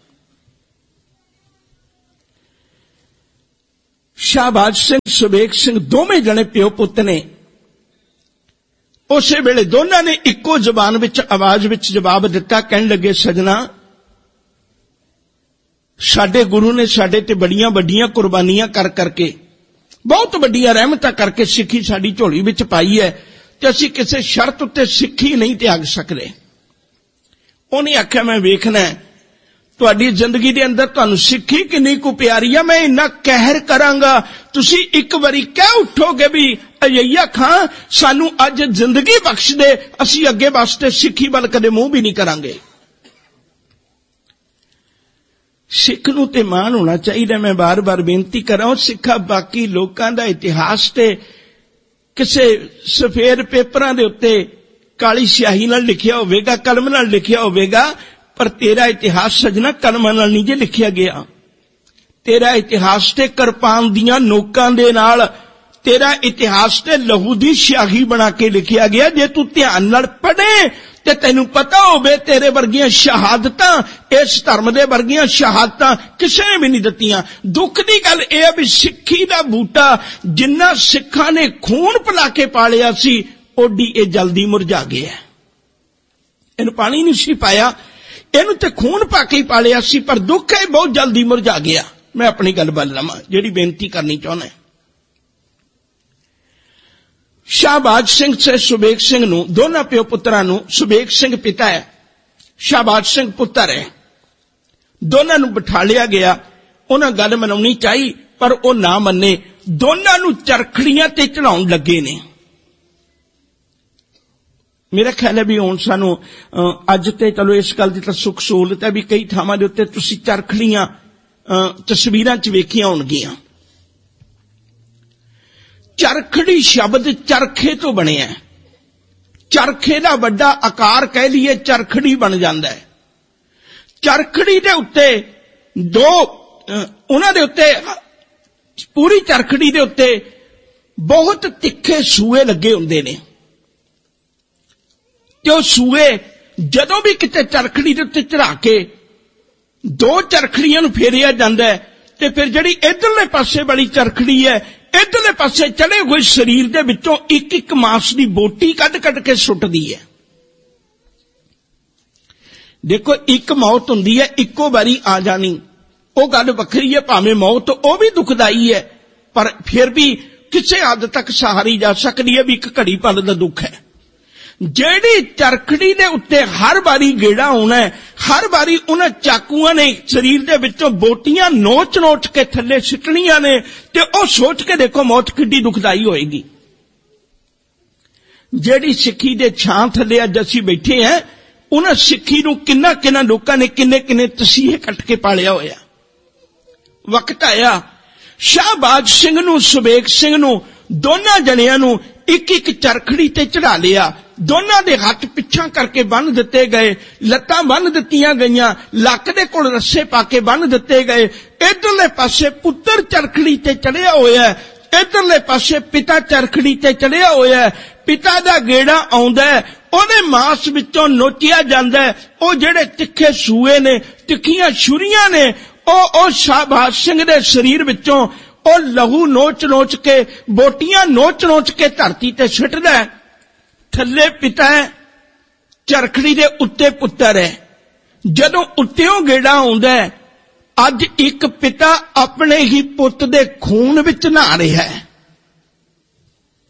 ਸ਼ਾਹਬਾਜ਼ ਸਿੰਘ ਸੁਬੇਗ ਸਿੰਘ ਦੋਵੇਂ ਜਣੇ ਪਿਓ ਪੁੱਤ ਨੇ। ਉਸੇ ਵੇਲੇ ਦੋਨਾਂ ਨੇ ਇੱਕੋ ਜ਼ਬਾਨ ਵਿੱਚ ਆਵਾਜ਼ ਵਿੱਚ ਜਵਾਬ ਦਿੱਤਾ, ਕਹਿਣ ਲੱਗੇ ਸਜਣਾ ਸਾਡੇ ਗੁਰੂ ਨੇ ਸਾਡੇ ਤੇ ਬੜੀਆਂ ਵੱਡੀਆਂ ਕੁਰਬਾਨੀਆਂ ਕਰ ਕਰਕੇ, ਬਹੁਤ ਵੱਡੀਆਂ ਰਹਿਮਤਾਂ ਕਰਕੇ ਸਿੱਖੀ ਸਾਡੀ ਝੋਲੀ ਵਿੱਚ ਪਾਈ ਹੈ, ਤੇ ਅਸੀਂ ਕਿਸੇ ਸ਼ਰਤ ਉੱਤੇ ਸਿੱਖੀ ਨਹੀਂ ਤਿਆਗ ਸਕਦੇ। ਉਹਨੇ ਆਖਿਆ ਮੈਂ ਵੇਖਣਾ ਤੁਹਾਡੀ ਜ਼ਿੰਦਗੀ ਦੇ ਅੰਦਰ ਤੁਹਾਨੂੰ ਸਿੱਖੀ ਕਿੰਨੀ ਕੁ ਪਿਆਰੀ ਆ, ਮੈਂ ਇੰਨਾ ਕਹਿਰ ਕਰਾਂਗਾ ਤੁਸੀਂ ਇੱਕ ਵਾਰੀ ਕਹਿ ਉੱਠੋਗੇ ਵੀ ਯਹੀਆ ਖਾਂ ਸਾਨੂੰ ਅੱਜ ਜ਼ਿੰਦਗੀ ਬਖਸ਼ ਦੇ, ਅਸੀਂ ਅੱਗੇ ਵਾਸਤੇ ਸਿੱਖੀ ਵੱਲ ਕਦੇ ਮੂੰਹ ਵੀ ਨਹੀਂ ਕਰਾਂਗੇ। ਸਿੱਖ ਨੂੰ ਤੇ ਮਾਣ ਹੋਣਾ ਚਾਹੀਦਾ। ਮੈਂ ਬਾਰ-ਬਾਰ ਬੇਨਤੀ ਕਰਾਂ, ਸਿੱਖਾ ਬਾਕੀ ਲੋਕਾਂ ਦਾ ਇਤਿਹਾਸ ਤੇ ਕਿਸੇ ਸਫੇਦ ਪੇਪਰਾਂ ਦੇ ਉੱਤੇ ਕਾਲੀ ਸਿਆਹੀ ਨਾਲ ਲਿਖਿਆ ਹੋਵੇਗਾ, ਕਲਮ ਨਾਲ ਲਿਖਿਆ ਹੋਵੇਗਾ, ਪਰ ਤੇਰਾ ਇਤਿਹਾਸ ਸਜਣਾ ਕਲਮਾਂ ਨਾਲ ਨਹੀਂ ਜੇ ਲਿਖਿਆ ਗਿਆ। ਤੇਰਾ ਇਤਿਹਾਸ ਤੇ ਕਿਰਪਾਨ ਦੀਆਂ ਨੋਕਾਂ ਦੇ ਨਾਲ, ਤੇਰਾ ਇਤਿਹਾਸ ਤੇ ਲਹੂ ਦੀ ਸਿਆਹੀ ਬਣਾ ਕੇ ਲਿਖਿਆ ਗਿਆ। ਜੇ ਤੂੰ ਧਿਆਨ ਨਾਲ ਪੜ੍ਹੇ ਤੇ ਤੈਨੂੰ ਪਤਾ ਹੋਵੇ ਤੇਰੇ ਵਰਗੀਆਂ ਸ਼ਹਾਦਤਾਂ, ਇਸ ਧਰਮ ਦੇ ਵਰਗੀਆਂ ਸ਼ਹਾਦਤਾਂ ਕਿਸੇ ਨੇ ਵੀ ਨਹੀਂ ਦਿੱਤੀਆਂ। ਦੁੱਖ ਦੀ ਗੱਲ ਇਹ ਹੈ ਵੀ ਸਿੱਖੀ ਦਾ ਬੂਟਾ ਜਿੰਨਾ ਸਿੱਖਾਂ ਨੇ ਖੂਨ ਪਿਲਾ ਕੇ ਪਾਲਿਆ ਸੀ, ਓਡੀ ਇਹ ਜਲਦੀ ਮੁਰਝਾ ਗਿਆ। ਇਹਨੂੰ ਪਾਣੀ ਨਹੀਂ ਸੀ ਪਾਇਆ, ਇਹਨੂੰ ਤੇ ਖੂਨ ਪਾ ਕੇ ਹੀ ਪਾਲਿਆ ਸੀ, ਪਰ ਦੁੱਖ ਹੈ ਬਹੁਤ ਜਲਦੀ ਮੁਰਝਾ ਗਿਆ। ਮੈਂ ਆਪਣੀ ਗੱਲ ਵੱਲ ਲਵਾਂ ਜਿਹੜੀ ਬੇਨਤੀ ਕਰਨੀ ਚਾਹੁੰਦਾ। ਸ਼ਾਹਬਾਜ਼ ਸਿੰਘ ਤੇ ਸੁਬੇਗ ਸਿੰਘ ਨੂੰ, ਦੋਨਾਂ ਪਿਓ ਪੁੱਤਰਾਂ ਨੂੰ, ਸੁਬੇਗ ਸਿੰਘ ਪਿਤਾ ਹੈ, ਸ਼ਾਹਬਾਜ਼ ਸਿੰਘ ਪੁੱਤਰ ਹੈ, ਦੋਨਾਂ ਨੂੰ ਬਿਠਾ ਲਿਆ ਗਿਆ। ਉਹਨਾਂ ਗੱਲ ਮਨਾਉਣੀ ਚਾਹੀ ਪਰ ਉਹ ਨਾ ਮੰਨੇ। ਦੋਨਾਂ ਨੂੰ ਚਰਖੜੀਆਂ ਤੇ ਚੜਾਉਣ ਲੱਗੇ ਨੇ। ਮੇਰਾ ਖਿਆਲ ਹੈ ਵੀ ਹੁਣ ਸਾਨੂੰ ਅੱਜ ਤੇ ਚਲੋ ਇਸ ਗੱਲ ਦੀ ਤਾਂ ਸੁੱਖ ਸਹੂਲਤ ਹੈ ਵੀ ਕਈ ਥਾਵਾਂ ਦੇ ਉੱਤੇ ਤੁਸੀਂ ਚਰਖੜੀਆਂ ਤਸਵੀਰਾਂ 'ਚ ਵੇਖੀਆਂ ਹੋਣਗੀਆਂ। ਚਰਖੜੀ ਸ਼ਬਦ ਚਰਖੇ ਤੋਂ ਬਣਿਆ। ਚਰਖੇ ਦਾ ਵੱਡਾ ਆਕਾਰ ਕਹਿ ਲਈਏ ਚਰਖੜੀ ਬਣ ਜਾਂਦਾ ਹੈ। ਚਰਖੜੀ ਦੇ ਉੱਤੇ ਦੋ, ਉਹਨਾਂ ਦੇ ਉੱਤੇ ਪੂਰੀ ਚਰਖੜੀ ਦੇ ਉੱਤੇ ਬਹੁਤ ਤਿੱਖੇ ਸੂਏ ਲੱਗੇ ਹੁੰਦੇ ਨੇ, ਤੇ ਉਹ ਸੂਏ ਜਦੋਂ ਵੀ ਕਿਤੇ ਚਰਖੜੀ ਦੇ ਉੱਤੇ ਚੜਾ ਕੇ ਦੋ ਚਰਖੜੀਆਂ ਨੂੰ ਫੇਰਿਆ ਜਾਂਦਾ ਹੈ, ਤੇ ਫਿਰ ਜਿਹੜੀ ਇਧਰਲੇ ਪਾਸੇ ਵਾਲੀ ਚਰਖੜੀ ਹੈ, ਇਧਰਲੇ ਪਾਸੇ ਚੜੇ ਹੋਏ ਸਰੀਰ ਦੇ ਵਿੱਚੋਂ ਇੱਕ ਇੱਕ ਮਾਸ ਦੀ ਬੋਟੀ ਕੱਢ ਕੱਢ ਕੇ ਸੁੱਟਦੀ ਹੈ। ਦੇਖੋ ਇੱਕ ਮੌਤ ਹੁੰਦੀ ਹੈ ਇੱਕੋ ਵਾਰੀ ਆ ਜਾਣੀ, ਉਹ ਗੱਲ ਵੱਖਰੀ ਹੈ। ਭਾਵੇਂ ਮੌਤ ਉਹ ਵੀ ਦੁਖਦਾਈ ਹੈ, ਪਰ ਫਿਰ ਵੀ ਕਿਸੇ ਹੱਦ ਤੱਕ ਸਹਾਰੀ ਜਾ ਸਕਦੀ ਹੈ ਵੀ ਇੱਕ ਘੜੀ ਪਲ ਦਾ ਦੁੱਖ ਹੈ। ਜਿਹੜੀ ਚਰਖੜੀ ਦੇ ਉੱਤੇ ਹਰ ਵਾਰੀ ਗੇੜਾ ਆਉਣਾ ਹੈ, ਹਰ ਵਾਰੀ ਉਹਨਾਂ ਚਾਕੂਆਂ ਨੇ ਸਰੀਰ ਦੇ ਵਿੱਚੋਂ ਬੋਟੀਆਂ ਨੋਚ ਨੋਚ ਕੇ ਥੱਲੇ ਸਿੱਟਣੀਆਂ ਨੇ, ਤੇ ਉਹ ਸੋਚ ਕੇ ਦੇਖੋ ਮੌਤ ਕਿੱਡੀ ਦੁਖਦਾਈ ਹੋਏਗੀ। ਜਿਹੜੀ ਸਿੱਖੀ ਦੇ ਛਾਂ ਥੱਲੇ ਅੱਜ ਅਸੀਂ ਬੈਠੇ ਹਾਂ, ਉਹਨਾਂ ਸਿੱਖੀ ਨੂੰ ਕਿੰਨਾ ਕਿੰਨਾ ਲੋਕਾਂ ਨੇ ਕਿੰਨੇ ਕਿੰਨੇ ਤਸੀਹੇ ਕੱਟ ਕੇ ਪਾਲਿਆ ਹੋਇਆ। ਵਕਤ ਆਇਆ ਸ਼ਾਹਬਾਜ਼ ਸਿੰਘ ਨੂੰ, ਸੁਬੇਗ ਸਿੰਘ ਨੂੰ, ਦੋਨਾਂ ਜਣਿਆਂ ਨੂੰ ਇੱਕ ਇੱਕ ਚਰਖੜੀ ਤੇ ਚੜਾ ਲਿਆ। ਦੋਨਾਂ ਦੇ ਹੱਥ ਪਿੱਛਾਂ ਕਰਕੇ ਬੰਨ੍ਹ ਦਿੱਤੇ ਗਏ, ਲੱਤਾਂ ਬੰਨ੍ਹ ਦਿੱਤੀਆਂ ਗਈਆਂ, ਲੱਕ ਦੇ ਕੋਲ ਰੱਸੇ ਪਾ ਕੇ ਬੰਨ੍ਹ ਦਿੱਤੇ ਗਏ। ਇਧਰਲੇ ਪਾਸੇ ਪੁੱਤਰ ਚਰਖੜੀ ਤੇ ਚੜਿਆ ਹੋਇਆ, ਇਧਰਲੇ ਪਾਸੇ ਪਿਤਾ ਚਰਖੜੀ ਤੇ ਚੜਿਆ ਹੋਇਆ। ਪਿਤਾ ਦਾ ਗੇੜਾ ਆਉਂਦਾ, ਉਹਦੇ ਮਾਸ ਵਿੱਚੋਂ ਨੋਚਿਆ ਜਾਂਦਾ। ਉਹ ਜਿਹੜੇ ਤਿੱਖੇ ਸੂਏ ਨੇ, ਤਿੱਖੀਆਂ ਛੁਰੀਆਂ ਨੇ, ਉਹ ਉਹ ਸ਼ਾਹਬਾਜ਼ ਸਿੰਘ ਦੇ ਸਰੀਰ ਵਿੱਚੋਂ ਉਹ ਲਹੂ ਨੋਚ ਨੋਚ ਕੇ, ਬੋਟੀਆਂ ਨੋਚ ਨੋਚ ਕੇ ਧਰਤੀ ਤੇ ਸਿੱਟਦਾ। ਥੱਲੇ ਪਿਤਾ ਹੈ, ਚਰਖੜੀ ਦੇ ਉੱਤੇ ਪੁੱਤਰ ਹੈ। ਜਦੋਂ ਉੱਤਿਓਂ ਗੇੜਾ ਆਉਂਦਾ, ਅੱਜ ਇੱਕ ਪਿਤਾ ਆਪਣੇ ਹੀ ਪੁੱਤ ਦੇ ਖੂਨ ਵਿੱਚ ਨਹਾ ਰਿਹਾ ਹੈ।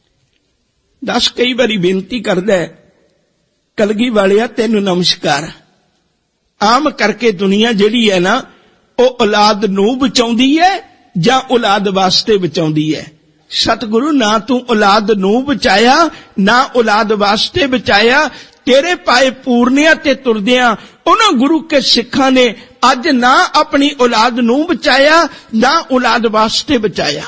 ਦਸ ਕਈ ਵਾਰੀ ਬੇਨਤੀ ਕਰਦਾ, ਕਲਗੀ ਵਾਲਿਆ ਤੈਨੂੰ ਨਮਸਕਾਰ, ਆਮ ਕਰਕੇ ਦੁਨੀਆ ਜਿਹੜੀ ਹੈ ਨਾ, ਉਹ ਔਲਾਦ ਨੂੰ ਬਚਾਉਂਦੀ ਹੈ ਜਾਂ ਔਲਾਦ ਵਾਸਤੇ ਬਚਾਉਂਦੀ ਹੈ। ਸਤਿਗੁਰੂ, ਨਾ ਤੂੰ ਔਲਾਦ ਨੂੰ ਬਚਾਇਆ, ਨਾ ਔਲਾਦ ਵਾਸਤੇ ਬਚਾਇਆ। ਤੇਰੇ ਪਾਏ ਪੂਰਨਿਆਂ ਤੇ ਤੁਰਦਿਆਂ ਉਹਨਾਂ ਗੁਰੂ ਕੇ ਸਿੱਖਾਂ ਨੇ ਅੱਜ ਨਾ ਆਪਣੀ ਔਲਾਦ ਨੂੰ ਬਚਾਇਆ, ਨਾ ਔਲਾਦ ਵਾਸਤੇ ਬਚਾਇਆ।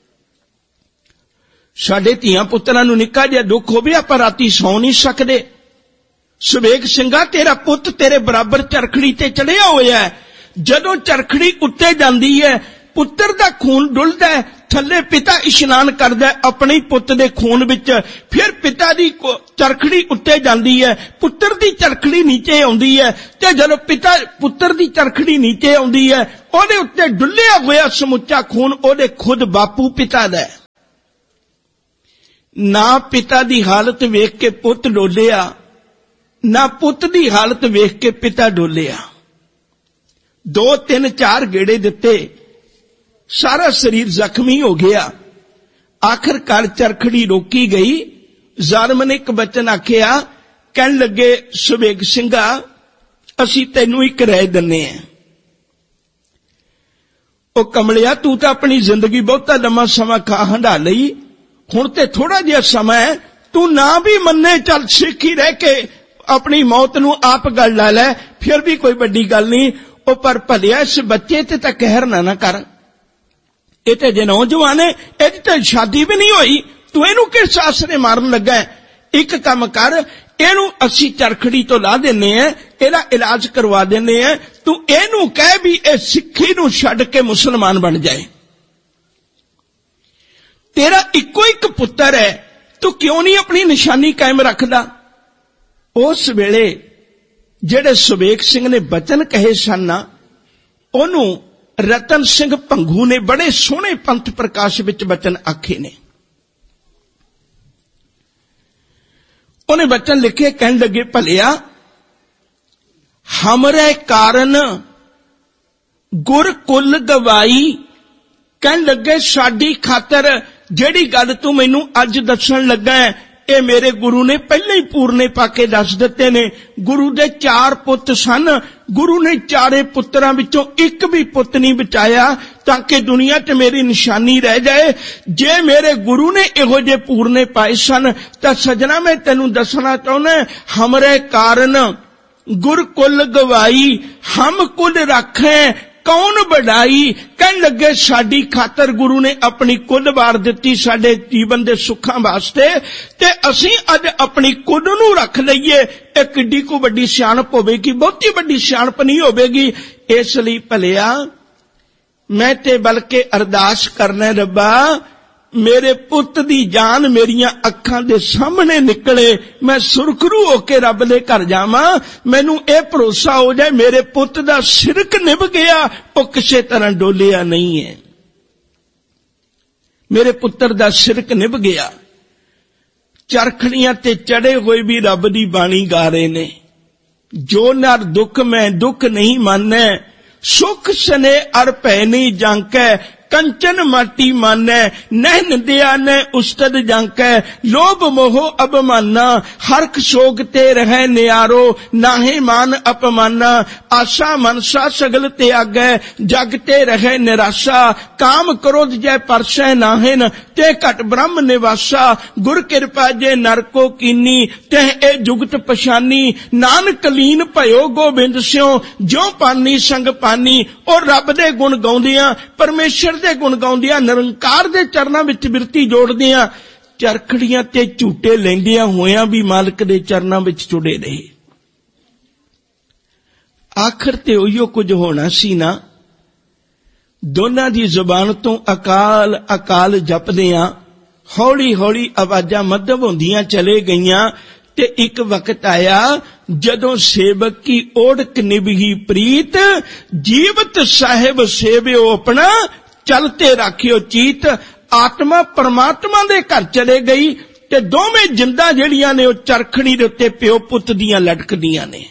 ਸਾਡੇ ਧੀਆਂ ਪੁੱਤਰਾਂ ਨੂੰ ਨਿੱਕਾ ਜਿਹਾ ਦੁੱਖ ਹੋਵੇ, ਆਪਾਂ ਰਾਤੀ ਸੌਂ ਨਹੀਂ ਸਕਦੇ। ਸੁਬੇਗ ਸਿੰਘਾ, ਤੇਰਾ ਪੁੱਤ ਤੇਰੇ ਬਰਾਬਰ ਚਰਖੜੀ ਤੇ ਚੜਿਆ ਹੋਇਆ ਹੈ। ਜਦੋਂ ਚਰਖੜੀ ਉੱਤੇ ਜਾਂਦੀ ਹੈ, ਪੁੱਤਰ ਦਾ ਖੂਨ ਡੁੱਲਦਾ ਹੈ, ਥੱਲੇ ਪਿਤਾ ਇਸ਼ਨਾਨ ਕਰਦਾ ਹੈ ਆਪਣੇ ਪੁੱਤ ਦੇ ਖੂਨ ਵਿੱਚ। ਫਿਰ ਪਿਤਾ ਦੀ ਚਰਖੜੀ ਉੱਤੇ ਜਾਂਦੀ ਹੈ, ਪੁੱਤਰ ਦੀ ਚਰਖੜੀ ਨੀਚੇ ਆਉਂਦੀ ਹੈ, ਤੇ ਜਦੋਂ ਪਿਤਾ ਪੁੱਤਰ ਦੀ ਚਰਖੜੀ ਨੀਚੇ ਆਉਂਦੀ ਹੈ, ਉਹਦੇ ਉੱਤੇ ਡੁੱਲਿਆ ਹੋਇਆ ਸਮੁੱਚਾ ਖੂਨ ਉਹਦੇ ਖੁਦ ਬਾਪੂ ਪਿਤਾ ਦਾ ਹੈ। ਨਾ ਪਿਤਾ ਦੀ ਹਾਲਤ ਵੇਖ ਕੇ ਪੁੱਤ ਡੋਲਿਆ, ਨਾ ਪੁੱਤ ਦੀ ਹਾਲਤ ਵੇਖ ਕੇ ਪਿਤਾ ਡੋਲਿਆ। ਦੋ ਤਿੰਨ ਚਾਰ ਗੇੜੇ ਦਿੱਤੇ, ਸਾਰਾ ਸਰੀਰ ਜ਼ਖਮੀ ਹੋ ਗਿਆ। ਆਖਰਕਾਰ ਚਰਖੜੀ ਰੋਕੀ ਗਈ। ਜ਼ਾਲਮ ਨੇ ਇੱਕ ਬਚਨ ਆਖਿਆ, ਕਹਿਣ ਲੱਗੇ, ਸੁਬੇਗ ਸਿੰਘਾ, ਅਸੀਂ ਤੈਨੂੰ ਇੱਕ ਰਾਏ ਦਿੰਨੇ ਆ। ਉਹ ਕਮਲਿਆ, ਤੂੰ ਤਾਂ ਆਪਣੀ ਜ਼ਿੰਦਗੀ ਬਹੁਤਾ ਲੰਮਾ ਸਮਾਂ ਖਾ ਹੰਢਾ ਲਈ, ਹੁਣ ਤੇ ਥੋੜਾ ਜਿਹਾ ਸਮਾਂ ਹੈ, ਤੂੰ ਨਾ ਵੀ ਮੰਨੇ, ਚੱਲ ਸਿੱਖ ਹੀ ਰਹਿ ਕੇ ਆਪਣੀ ਮੌਤ ਨੂੰ ਆਪ ਗੱਲ ਲਾ ਲੈ, ਫਿਰ ਵੀ ਕੋਈ ਵੱਡੀ ਗੱਲ ਨਹੀਂ। ਉਹ ਪਰ ਭਲਿਆ, ਇਸ ਬੱਚੇ ਤੇ ਤਾਂ ਕਹਿਰ ਨਾ ਨਾ ਕਰ, ਇਹ ਤੇ ਜੇ ਨੌਜਵਾਨ ਹੈ, ਇਹਦੀ ਤਾਂ ਸ਼ਾਦੀ ਵੀ ਨਹੀਂ ਹੋਈ, ਤੂੰ ਇਹਨੂੰ ਕਿਸ ਆਸਰੇ ਮਾਰਨ ਲੱਗਾ ਹੈ? ਇੱਕ ਕੰਮ ਕਰ, ਇਹਨੂੰ ਅਸੀਂ ਚਰਖੜੀ ਤੋਂ ਲਾ ਦਿੰਨੇ ਆ, ਇਹਦਾ ਇਲਾਜ ਕਰਵਾ ਦਿੰਨੇ ਆ, ਤੂੰ ਇਹਨੂੰ ਕਹਿ ਵੀ ਇਹ ਸਿੱਖੀ ਨੂੰ ਛੱਡ ਕੇ ਮੁਸਲਮਾਨ ਬਣ ਜਾਏ। ਤੇਰਾ ਇੱਕੋ ਇੱਕ ਪੁੱਤਰ ਹੈ, ਤੂੰ ਕਿਉਂ ਨਹੀਂ ਆਪਣੀ ਨਿਸ਼ਾਨੀ ਕਾਇਮ ਰੱਖਦਾ? ਉਸ ਵੇਲੇ ਜਿਹੜੇ ਸੁਬੇਗ ਸਿੰਘ ਨੇ ਬਚਨ ਕਹੇ ਸਨ, ਉਹਨੂੰ ਰਤਨ ਸਿੰਘ ਭੰਗੂ ਨੇ ਬੜੇ ਸੋਹਣੇ ਪੰਥ ਪ੍ਰਕਾਸ਼ ਵਿੱਚ ਬਚਨ ਆਖੇ ਨੇ। ਉਹਨੇ ਬਚਨ ਲਿਖੇ, ਕਹਿਣ ਲੱਗੇ, ਭਲਿਆ ਹਮਰੇ ਕਾਰਨ ਗੁਰ ਕੁਲ ਗਵਾਈ। ਕਹਿਣ ਲੱਗੇ, ਸਾਡੀ ਖਾਤਰ ਜਿਹੜੀ ਗੱਲ ਤੂੰ ਮੈਨੂੰ ਅੱਜ ਦੱਸਣ ਲੱਗਾ ਹੈ, ਇਹ ਮੇਰੇ ਗੁਰੂ ਨੇ ਪਹਿਲਾਂ ਹੀ ਪੂਰਨੇ ਪਾ ਕੇ ਦੱਸ ਦਿੱਤੇ ਨੇ। ਗੁਰੂ ਦੇ ਚਾਰ ਪੁੱਤ ਸਨ, ਗੁਰੂ ਨੇ ਚਾਰੇ ਪੁੱਤਰਾਂ ਵਿੱਚੋਂ ਇੱਕ ਵੀ ਪੁੱਤ ਨਹੀਂ ਬਚਾਇਆ ਤਾਂ ਕਿ ਦੁਨੀਆ 'ਚ ਮੇਰੀ ਨਿਸ਼ਾਨੀ ਰਹਿ ਜਾਏ। ਜੇ ਮੇਰੇ ਗੁਰੂ ਨੇ ਇਹੋ ਜਿਹੇ ਪੂਰਨੇ ਪਾਏ ਸਨ ਤਾਂ ਸਜਣਾ, ਮੈਂ ਤੈਨੂੰ ਦੱਸਣਾ ਚਾਹੁੰਦਾ, ਹਮਰੇ ਕਾਰਨ ਗੁਰ ਕੁਲ ਗਵਾਈ, ਹਮ ਕੁਲ ਰੱਖੇ ਕੌਣ ਵਡਾਈ। ਕਹਿਣ ਲੱਗੇ, ਸਾਡੀ ਖਾਤਰ ਗੁਰੂ ਨੇ ਆਪਣੀ ਕੁੱਲ ਵਾਰ ਦਿੱਤੀ ਸਾਡੇ ਜੀਵਨ ਦੇ ਸੁੱਖਾਂ ਵਾਸਤੇ, ਤੇ ਅਸੀਂ ਅੱਜ ਆਪਣੀ ਕੁੱਲ ਨੂੰ ਰੱਖ ਲਈਏ, ਇਹ ਕਿੱਡੀ ਕੋ ਵੱਡੀ ਸਿਆਣਪ ਹੋਵੇਗੀ? ਬਹੁਤੀ ਵੱਡੀ ਸਿਆਣਪ ਨਹੀਂ ਹੋਵੇਗੀ। ਇਸ ਲਈ ਭਲਿਆ, ਮੈਂ ਤੇ ਬਲਕਿ ਅਰਦਾਸ ਕਰਨਾ, ਰੱਬਾ ਮੇਰੇ ਪੁੱਤ ਦੀ ਜਾਨ ਮੇਰੀਆਂ ਅੱਖਾਂ ਦੇ ਸਾਹਮਣੇ ਨਿਕਲੇ, ਮੈਂ ਸੁਰਖਰੂ ਹੋ ਕੇ ਰੱਬ ਦੇ ਘਰ ਜਾਵਾਂ, ਮੈਨੂੰ ਇਹ ਭਰੋਸਾ ਹੋ ਜਾਏ ਮੇਰੇ ਪੁੱਤ ਦਾ ਸਿਰਕ ਨਿਭ ਗਿਆ, ਉਹ ਕਿਸੇ ਤਰ੍ਹਾਂ ਡੋਲਿਆ ਨਹੀਂ ਹੈ, ਮੇਰੇ ਪੁੱਤਰ ਦਾ ਸਿਰਕ ਨਿਭ ਗਿਆ। ਚਰਖੜੀਆਂ ਤੇ ਚੜੇ ਹੋਏ ਵੀ ਰੱਬ ਦੀ ਬਾਣੀ ਗਾ ਰਹੇ ਨੇ, ਜੋ ਨਰ ਦੁੱਖ ਮੈਂ ਦੁੱਖ ਨਹੀਂ ਮਾਨੈ, ਸੁਖ ਸਨੇ ਅਰ ਭੈ ਨਹੀਂ ਜਾਂਕੈ, कंचन माटी मानै, नैन दिया न उस्तद जांकै, लोभ मोह अबमाना, हरख शोक ते रह नियारो, नाहे मान अपमाना, आशा मनसा सगल त्यागै, जग ते रह निराशा, काम क्रोध जय परसै नाहिन, ते घट ब्रह्म निवासा, गुर कृपा जे नरको कीनी, तह ए जुगत पछानी, नानक लीन भयो गोबिंद स्यों, ज्यों पानी संग पानी। और रब दे गुण गाउंदियां, परमेश्वर ਦੇ ਗੁਣ ਗਾਉਂਦਿਆਂ, ਨਿਰੰਕਾਰ ਦੇ ਚਰਨਾਂ ਵਿੱਚ ਬਿਰਤੀ ਜੋੜਦਿਆਂ, ਚਰਖੜੀਆਂ ਤੇ ਝੂਟੇ ਲੈਂਦਿਆਂ ਹੋਇਆਂ ਵੀ ਮਾਲਕ ਦੇ ਚਰਨਾਂ ਵਿੱਚ ਜੁੜੇ ਰਹੇ। ਆਖਰ ਤੇ ਉਹੀਓ ਕੁਝ ਹੋਣਾ ਸੀ ਨਾ। ਦੋਨਾਂ ਦੀ ਜ਼ੁਬਾਨ ਤੋਂ ਅਕਾਲ ਅਕਾਲ ਜਪਦਿਆਂ ਹੌਲੀ ਹੌਲੀ ਆਵਾਜ਼ਾਂ ਮੱਧਮ ਹੁੰਦੀਆਂ ਚਲੇ ਗਈਆਂ, ਤੇ ਇੱਕ ਵਕਤ ਆਇਆ ਜਦੋਂ ਸੇਵਕ ਕੀ ਓੜਕ ਨਿਭੀ ਪ੍ਰੀਤ, ਜੀਵਤ ਸਾਹਿਬ ਸੇਵਿਓ ਆਪਣਾ, ਚਲਤੇ ਰਾਖਿਓ ਚੀਤ। ਆਤਮਾ ਪਰਮਾਤਮਾ ਦੇ ਘਰ ਚਲੇ ਗਈ ਤੇ ਦੋਵੇਂ ਜਿੰਦਾਂ ਜਿਹੜੀਆਂ ਨੇ ਉਹ ਚਰਖੜੀ ਦੇ ਉੱਤੇ ਪਿਓ ਪੁੱਤ ਦੀਆਂ ਲਟਕਦੀਆਂ ਨੇ।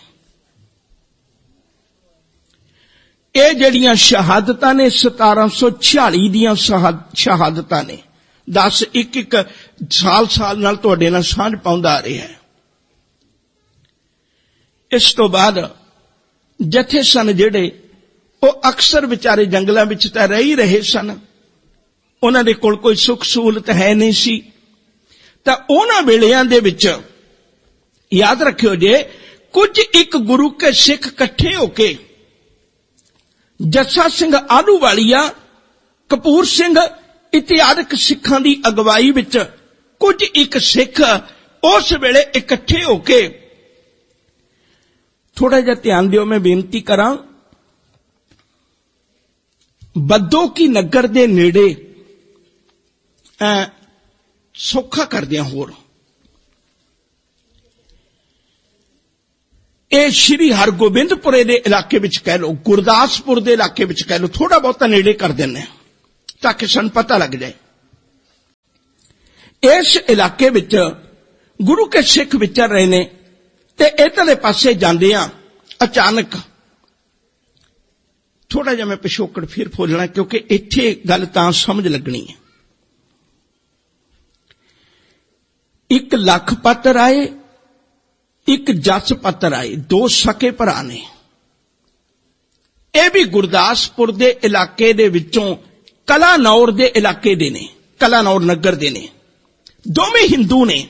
ਇਹ ਜਿਹੜੀਆਂ ਸ਼ਹਾਦਤਾਂ ਨੇ ਸਤਾਰਾਂ ਸੌ ਛਿਆਲੀ ਦੀਆਂ ਸ਼ਹਾਦਤਾਂ ਨੇ। ਦਸ ਇੱਕ ਇੱਕ ਸਾਲ ਸਾਲ ਨਾਲ ਤੁਹਾਡੇ ਨਾਲ ਸਾਂਝ ਪਾਉਂਦਾ ਆ ਰਿਹਾ ਹੈ। ਇਸ ਤੋਂ ਬਾਅਦ ਜਥੇ ਸਨ ਜਿਹੜੇ ਉਹ ਅਕਸਰ ਵਿਚਾਰੇ ਜੰਗਲਾਂ ਵਿੱਚ ਤਾਂ ਰਹਿ ਹੀ ਰਹੇ ਸਨ, ਉਹਨਾਂ ਦੇ ਕੋਲ ਕੋਈ ਸੁੱਖ ਸਹੂਲਤ ਹੈ ਨਹੀਂ ਸੀ। ਤਾਂ ਉਹਨਾਂ ਵੇਲਿਆਂ ਦੇ ਵਿੱਚ ਯਾਦ ਰੱਖਿਓ ਜੇ, ਕੁਝ ਇੱਕ ਗੁਰੂ ਕੇ ਸਿੱਖ ਇਕੱਠੇ ਹੋ ਕੇ ਜੱਸਾ ਸਿੰਘ ਆਹਲੂਵਾਲੀਆ, ਕਪੂਰ ਸਿੰਘ ਇਤਿਹਾਦਕ ਸਿੱਖਾਂ ਦੀ ਅਗਵਾਈ ਵਿੱਚ ਕੁਝ ਇੱਕ ਸਿੱਖ ਉਸ ਵੇਲੇ ਇਕੱਠੇ ਹੋ ਕੇ, ਥੋੜਾ ਜਿਹਾ ਧਿਆਨ ਦਿਓ, ਮੈਂ ਬੇਨਤੀ ਕਰਾਂ, ਬੱਦੋ ਕੀ ਨਗਰ ਦੇ ਨੇੜੇ ਸੌਖਾ ਕਰਦਿਆਂ ਹੋਰ ਇਹ ਸ਼੍ਰੀ ਹਰਗੋਬਿੰਦਪੁਰੇ ਦੇ ਇਲਾਕੇ ਵਿੱਚ ਕਹਿ ਲਓ, ਗੁਰਦਾਸਪੁਰ ਦੇ ਇਲਾਕੇ ਵਿੱਚ ਕਹਿ ਲਓ, ਥੋੜਾ ਬਹੁਤਾ ਨੇੜੇ ਕਰ ਦਿੰਦੇ ਤਾਂ ਕਿ ਸਾਨੂੰ ਪਤਾ ਲੱਗ ਜਾਏ। ਇਸ ਇਲਾਕੇ ਵਿੱਚ ਗੁਰੂ ਕੇ ਸਿੱਖ ਵਿਚਰ ਰਹੇ ਨੇ ਤੇ ਇੱਧਰਲੇ ਪਾਸੇ ਜਾਂਦਿਆਂ ਅਚਾਨਕ, ਥੋੜਾ ਜਿਹਾ ਮੈਂ ਪਿਛੋਕੜ ਫਿਰ ਫੋਲਣਾ ਕਿਉਂਕਿ ਇੱਥੇ ਗੱਲ ਤਾਂ ਸਮਝ ਲੱਗਣੀ ਹੈ। ਇੱਕ ਲਖਪਤ ਰਾਏ, ਇੱਕ ਜਸਪਤ ਰਾਏ, ਦੋ ਸਕੇ ਭਰਾ ਨੇ। ਇਹ ਵੀ ਗੁਰਦਾਸਪੁਰ ਦੇ ਇਲਾਕੇ ਦੇ ਵਿੱਚੋਂ ਕਲਾਨੌਰ ਦੇ ਇਲਾਕੇ ਦੇ ਨੇ, ਕਲਾਨੌਰ ਨਗਰ ਦੇ ਨੇ। ਦੋਵੇਂ ਹਿੰਦੂ ਨੇ,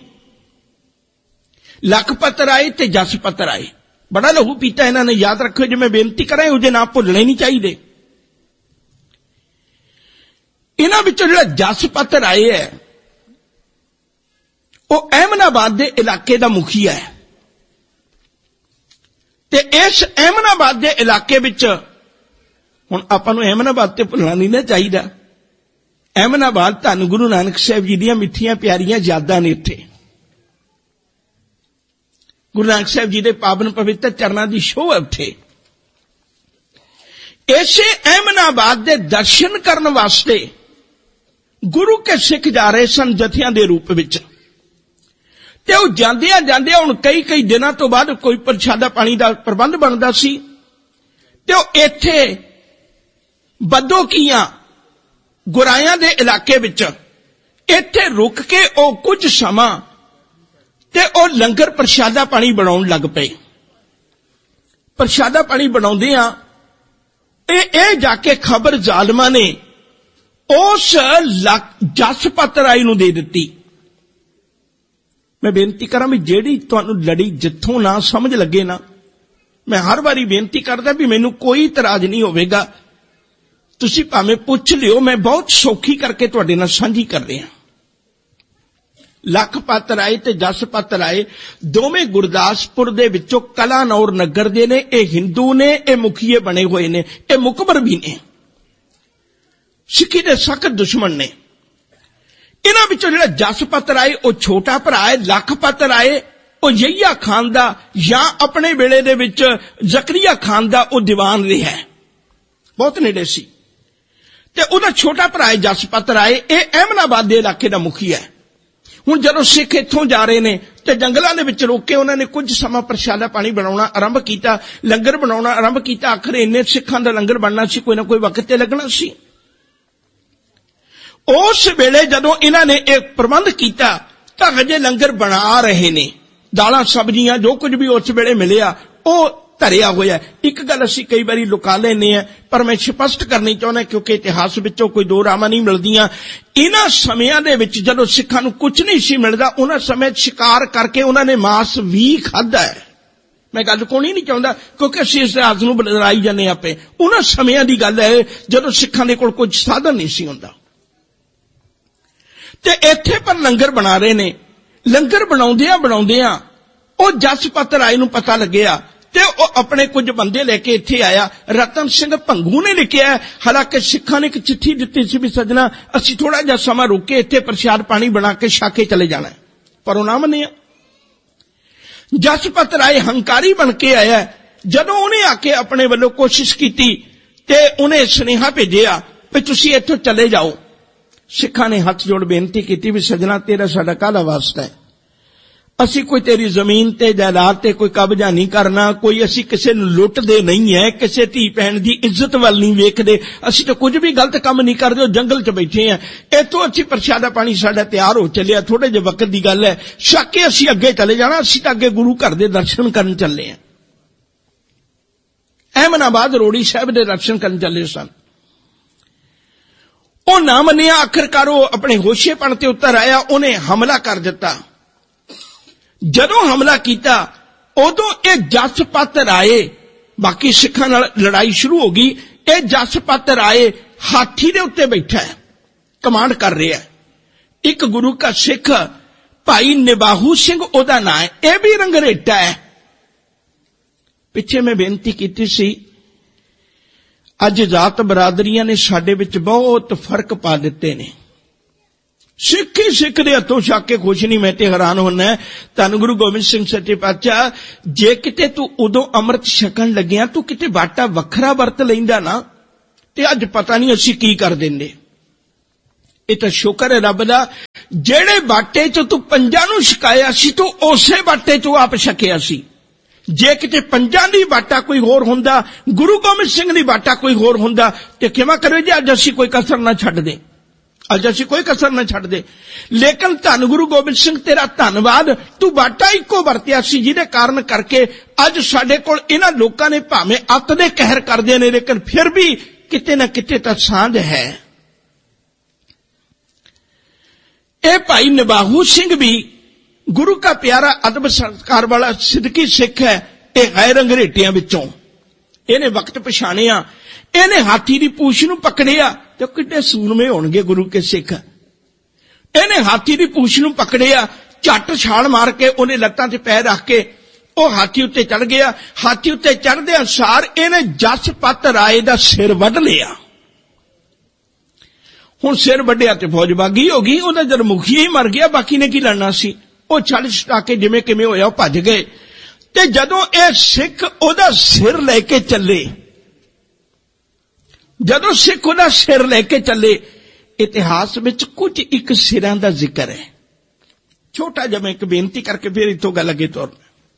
ਲਖਪਤ ਰਾਏ ਤੇ ਜਸਪਤ ਰਾਏ। ਬੜਾ ਲਹੂ ਪੀਤਾ ਇਹਨਾਂ ਨੇ, ਯਾਦ ਰੱਖਿਓ, ਜੇ ਮੈਂ ਬੇਨਤੀ ਕਰਾਂ ਉਹਦੇ ਨਾਮ ਭੁੱਲਣੇ ਨਹੀਂ ਚਾਹੀਦੇ। ਇਹਨਾਂ ਵਿੱਚੋਂ ਜਿਹੜਾ ਜਸਪਤ ਰਾਏ ਹੈ ਉਹ ਅਹਿਮਦਾਬਾਦ ਦੇ ਇਲਾਕੇ ਦਾ ਮੁਖੀਆ ਹੈ ਤੇ ਇਸ ਅਹਿਮਦਾਬਾਦ ਦੇ ਇਲਾਕੇ ਵਿੱਚ, ਹੁਣ ਆਪਾਂ ਨੂੰ ਅਹਿਮਦਾਬਾਦ ਤੇ ਭੁੱਲਣਾ ਨਹੀਂ ਨਾ ਚਾਹੀਦਾ। ਅਹਿਮਦਾਬਾਦ ਧੰਨ ਗੁਰੂ ਨਾਨਕ ਸਾਹਿਬ ਜੀ ਦੀਆਂ ਮਿੱਠੀਆਂ ਪਿਆਰੀਆਂ ਯਾਦਾਂ ਨੇ। ਇੱਥੇ ਗੁਰੂ ਨਾਨਕ ਸਾਹਿਬ ਜੀ ਦੇ ਪਾਵਨ ਪਵਿੱਤਰ ਚਰਨਾਂ ਦੀ ਸ਼ੋਭਾ ਉੱਥੇ। ਇਸੇ ਅਹਿਮਦਾਬਾਦ ਦੇ ਦਰਸ਼ਨ ਕਰਨ ਵਾਸਤੇ ਗੁਰੂ ਕੇ ਸਿੱਖ ਜਾ ਰਹੇ ਸਨ ਜਥਿਆਂ ਦੇ ਰੂਪ ਵਿੱਚ, ਤੇ ਉਹ ਜਾਂਦਿਆਂ ਜਾਂਦਿਆਂ ਹੁਣ ਕਈ ਕਈ ਦਿਨਾਂ ਤੋਂ ਬਾਅਦ ਕੋਈ ਪ੍ਰਸ਼ਾਦਾ ਪਾਣੀ ਦਾ ਪ੍ਰਬੰਧ ਬਣਦਾ ਸੀ ਤੇ ਉਹ ਇੱਥੇ ਬੱਦੋਕੀਆਂ ਗੁਰਾਇਆਂ ਦੇ ਇਲਾਕੇ ਵਿੱਚ ਇੱਥੇ ਰੁਕ ਕੇ ਉਹ ਕੁਝ ਸਮਾਂ ਤੇ ਉਹ ਲੰਗਰ ਪ੍ਰਸ਼ਾਦਾ ਪਾਣੀ ਬਣਾਉਣ ਲੱਗ ਪਏ। ਪ੍ਰਸ਼ਾਦਾ ਪਾਣੀ ਬਣਾਉਂਦੇ ਆ ਇਹ ਇਹ ਜਾ ਕੇ ਖਬਰ ਜ਼ਾਲਮਾਂ ਨੇ ਉਸ ਜਸਪਤ ਰਾਏ ਨੂੰ ਦੇ ਦਿੱਤੀ। ਮੈਂ ਬੇਨਤੀ ਕਰਾਂ ਵੀ ਜਿਹੜੀ ਤੁਹਾਨੂੰ ਲੜੀ ਜਿੱਥੋਂ ਨਾ ਸਮਝ ਲੱਗੇ ਨਾ, ਮੈਂ ਹਰ ਵਾਰੀ ਬੇਨਤੀ ਕਰਦਾ ਵੀ ਮੈਨੂੰ ਕੋਈ ਇਤਰਾਜ਼ ਨਹੀਂ ਹੋਵੇਗਾ, ਤੁਸੀਂ ਭਾਵੇਂ ਪੁੱਛ ਲਿਓ, ਮੈਂ ਬਹੁਤ ਸੌਖੀ ਕਰਕੇ ਤੁਹਾਡੇ ਨਾਲ ਸਾਂਝੀ ਕਰ ਰਿਹਾ। ਲਖਪਤ ਰਾਏ ਤੇ ਜਸਪਤ ਰਾਏ ਦੋਵੇਂ ਗੁਰਦਾਸਪੁਰ ਦੇ ਵਿੱਚੋਂ ਕਲਾਨੌਰ ਨਗਰ ਦੇ ਨੇ। ਇਹ ਹਿੰਦੂ ਨੇ, ਇਹ ਮੁਖੀਏ ਬਣੇ ਹੋਏ ਨੇ, ਇਹ ਮੁਕਬਰ ਵੀ ਨੇ, ਸਿੱਖੀ ਦੇ ਸਖਤ ਦੁਸ਼ਮਣ ਨੇ। ਇਹਨਾਂ ਵਿੱਚੋਂ ਜਿਹੜਾ ਜਸਪਤ ਰਾਏ ਉਹ ਛੋਟਾ ਭਰਾ ਹੈ। ਲਖਪਤ ਰਾਏ ਉਹ ਯਹੀਆ ਖਾਨ ਦਾ ਜਾਂ ਆਪਣੇ ਵੇਲੇ ਦੇ ਵਿੱਚ ਜ਼ਕਰੀਆ ਖਾਨ ਦਾ ਉਹ ਦੀਵਾਨ ਰਿਹਾ, ਬਹੁਤ ਨੇੜੇ ਸੀ। ਤੇ ਉਹਦਾ ਛੋਟਾ ਭਰਾ ਹੈ ਜਸਪਤ ਰਾਏ, ਇਹ ਅਹਿਮਦਾਬਾਦ ਦੇ ਇਲਾਕੇ ਦਾ ਮੁਖੀ ਹੈ। ਹੁਣ ਜਦੋਂ ਸਿੱਖ ਇੱਥੋਂ ਜਾ ਰਹੇ ਨੇ ਤੇ ਜੰਗਲਾਂ ਦੇ ਵਿੱਚ ਰੋਕ ਕੇ ਉਹਨਾਂ ਨੇ ਕੁਝ ਸਮਾਂ ਪ੍ਰਸ਼ਾਦਾ ਪਾਣੀ ਬਣਾਉਣਾ ਆਰੰਭ ਕੀਤਾ, ਲੰਗਰ ਬਣਾਉਣਾ ਆਰੰਭ ਕੀਤਾ। ਆਖਰ ਇੰਨੇ ਸਿੱਖਾਂ ਦਾ ਲੰਗਰ ਬਣਨਾ ਸੀ, ਕੋਈ ਨਾ ਕੋਈ ਵਕਤ ਤੇ ਲੱਗਣਾ ਸੀ। ਉਸ ਵੇਲੇ ਜਦੋਂ ਇਹਨਾਂ ਨੇ ਇਹ ਪ੍ਰਬੰਧ ਕੀਤਾ ਤਾਂ ਹਜੇ ਲੰਗਰ ਬਣਾ ਰਹੇ ਨੇ, ਦਾਲਾਂ ਸਬਜ਼ੀਆਂ ਜੋ ਕੁਝ ਵੀ ਉਸ ਵੇਲੇ ਮਿਲਿਆ ਉਹ ਧਰਿਆ ਹੋਇਆ। ਇੱਕ ਗੱਲ ਅਸੀਂ ਕਈ ਵਾਰੀ ਲੁਕਾ ਲੈਂਦੇ ਹਾਂ, ਪਰ ਮੈਂ ਸਪਸ਼ਟ ਕਰਨੀ ਚਾਹੁੰਦਾ ਕਿਉਂਕਿ ਇਤਿਹਾਸ ਵਿੱਚੋਂ ਕੋਈ ਦੋ ਰਾਵਾਂ ਨਹੀਂ ਮਿਲਦੀਆਂ। ਇਹਨਾਂ ਸਮਿਆਂ ਦੇ ਵਿੱਚ ਜਦੋਂ ਸਿੱਖਾਂ ਨੂੰ ਕੁਝ ਨਹੀਂ ਸੀ ਮਿਲਦਾ, ਉਹਨਾਂ ਸਮੇਂ ਸ਼ਿਕਾਰ ਕਰਕੇ ਉਹਨਾਂ ਨੇ ਮਾਸ ਵੀ ਖਾਧਾ ਹੈ। ਮੈਂ ਗੱਲ ਕੋਣੀ ਨਹੀਂ ਚਾਹੁੰਦਾ ਕਿਉਂਕਿ ਅਸੀਂ ਇਸ ਰਾਜ ਨੂੰ ਬਦਲਾਈ ਜਾਂਦੇ ਆਪੇ। ਉਹਨਾਂ ਸਮਿਆਂ ਦੀ ਗੱਲ ਹੈ ਜਦੋਂ ਸਿੱਖਾਂ ਦੇ ਕੋਲ ਕੁਝ ਸਾਧਨ ਨਹੀਂ ਸੀ ਹੁੰਦਾ ਤੇ ਇੱਥੇ ਪਰ ਲੰਗਰ ਬਣਾ ਰਹੇ ਨੇ। ਲੰਗਰ ਬਣਾਉਂਦਿਆਂ ਬਣਾਉਂਦਿਆਂ ਉਹ ਜਸਪਤ ਰਾਏ ਨੂੰ ਪਤਾ ਲੱਗਿਆ ਤੇ ਉਹ ਆਪਣੇ ਕੁਝ ਬੰਦੇ ਲੈ ਕੇ ਇੱਥੇ ਆਇਆ। ਰਤਨ ਸਿੰਘ ਭੰਗੂ ਨੇ ਲਿਖਿਆ, ਹਾਲਾਂਕਿ ਸਿੱਖਾਂ ਨੇ ਇੱਕ ਚਿੱਠੀ ਦਿੱਤੀ ਸੀ ਵੀ ਸੱਜਣਾ ਅਸੀਂ ਥੋੜਾ ਜਿਹਾ ਸਮਾਂ ਰੁਕ ਕੇ ਇੱਥੇ ਪ੍ਰਸ਼ਾਦ ਪਾਣੀ ਬਣਾ ਕੇ ਛਕ ਕੇ ਚਲੇ ਜਾਣਾ, ਪਰ ਉਹ ਨਾ ਮੰਨਿਆ। ਜਸਪਤ ਰਾਏ ਹੰਕਾਰੀ ਬਣ ਕੇ ਆਇਆ। ਜਦੋਂ ਉਹਨੇ ਆ ਕੇ ਆਪਣੇ ਵੱਲੋਂ ਕੋਸ਼ਿਸ਼ ਕੀਤੀ ਤੇ ਉਹਨੇ ਸੁਨੇਹਾ ਭੇਜਿਆ ਵੀ ਤੁਸੀਂ ਇੱਥੋਂ ਚਲੇ ਜਾਓ। ਸਿੱਖਾਂ ਨੇ ਹੱਥ ਜੋੜ ਬੇਨਤੀ ਕੀਤੀ ਵੀ ਸੱਜਣਾ ਤੇਰਾ ਸਾਡਾ ਕਾਹਦਾ ਵਾਸਤਾ ਹੈ, ਅਸੀਂ ਕੋਈ ਤੇਰੀ ਜ਼ਮੀਨ ਤੇ ਜਾਇਦਾਦ ਤੇ ਕੋਈ ਕਬਜ਼ਾ ਨਹੀਂ ਕਰਨਾ, ਕੋਈ ਅਸੀਂ ਕਿਸੇ ਨੂੰ ਲੁੱਟਦੇ ਨਹੀਂ ਹੈ, ਕਿਸੇ ਧੀ ਭੈਣ ਦੀ ਇੱਜ਼ਤ ਵੱਲ ਨਹੀਂ ਵੇਖਦੇ, ਅਸੀਂ ਤਾਂ ਕੁਝ ਵੀ ਗਲਤ ਕੰਮ ਨਹੀਂ ਕਰਦੇ, ਉਹ ਜੰਗਲ 'ਚ ਬੈਠੇ ਆ। ਇੱਥੋਂ ਅਸੀਂ ਪ੍ਰਸ਼ਾਦਾ ਪਾਣੀ ਸਾਡਾ ਤਿਆਰ ਹੋ ਚੱਲਿਆ, ਥੋੜੇ ਜਿਹੇ ਵਕਤ ਦੀ ਗੱਲ ਹੈ, ਛੱਕ ਕੇ ਅਸੀਂ ਅੱਗੇ ਚਲੇ ਜਾਣਾ, ਅਸੀਂ ਤਾਂ ਅੱਗੇ ਗੁਰੂ ਘਰ ਦੇ ਦਰਸ਼ਨ ਕਰਨ ਚੱਲੇ ਆ। अहमदाबाद रोड़ी साहब के दर्शन करन चले सन। वो ना मनिया, आखिरकार वो अपने होशेपन ते उतर आया, उन्हें हमला कर दिता। जदों हमला किया उदों ये जस पात्र आए, बाकी सिखां नाल लड़ाई शुरू हो गई। ये जस पात्र आए हाथी दे उत्ते बैठा है, कमांड कर रहा है। एक गुरु का सिख भाई निबाहू सिंह ओदा नाम है, यह भी रंगरेटा है। पिछे मैं बेनती की सी, अज जात बरादरियां ने साडे विच बहुत फर्क पा दिते ने। सिख ही सिख दे हथों छक के खुश नहीं। मैं ते हैरान होना है, धन गुरु गोबिंद सिंह सच्चे पातशाह, जे किते तू उदों अमृत छकन लग्या तू किते बाटा वखरा वरत लैंदा ना, ते अज पता नहीं असीं की कर देंदे। ये तो शुक्र है रब दा, जेड़े बाटे चो तू पंजां नूं छकाया सी तू उसे बाटे चो आप छकिया सी। जे किते पंजां दी बाटा कोई होर हुंदा, गुरु गोबिंद सिंह दी बाटा कोई होर हुंदा, ते किवें करो जी अज असीं कोई कसर ना छड्ड दे, अज असीं कोई कसर ना छड्ड दे। लेकिन धन गुरु गोबिंद सिंह तेरा धन्नवाद, तू बाटा इको वरतिया सी, जिहदे कारण करके अज साडे कोल इन्हां लोकां ने भावें अत दे कहर करदे ने, लेकिन फिर भी किते ना किते तां सांझ है। ए भाई निबाहू सिंह भी गुरु का प्यारा अदब संस्कार वाला सिद्दकी सिख है। ये गैर अंग्रेटियां विचों इहने वक्त पछाणिया, इहने हाथी दी पूछ नूं पकड़िया, तो किड्डे सूरमे होणगे गुरु के सिख। इहने हाथी दी पूछ नूं पकड़िया, झट छाल मार के उहने लत्तां ते पैर रख के वो हाथी उत्ते चढ़ गया। हाथी उत्ते चढ़दे सार इहने जस पत राय दा सिर वढ लिया। हुण सिर वड्डिया ते फौज बागी हो गई, उहदा जद मुखिया ही मर गया, बाकी ने की लड़ना सी। वो छल छटा के जिवें किवें होया वो भज गए। ते जदों ये सिख उहदा सिर लेके चले, जदों सिख उहदा सिर लेके चले, इतिहास विच कुछ एक सिरां दा जिक्र है। छोटा जिहा मैं एक बेनती करके फिर इत्थों गल अगे तुर।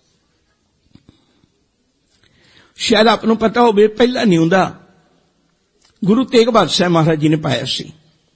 शायद आपनूं पता होवे, पहला न्यूंदा गुरु तेग बहादुर साहब महाराज जी ने पाया सी।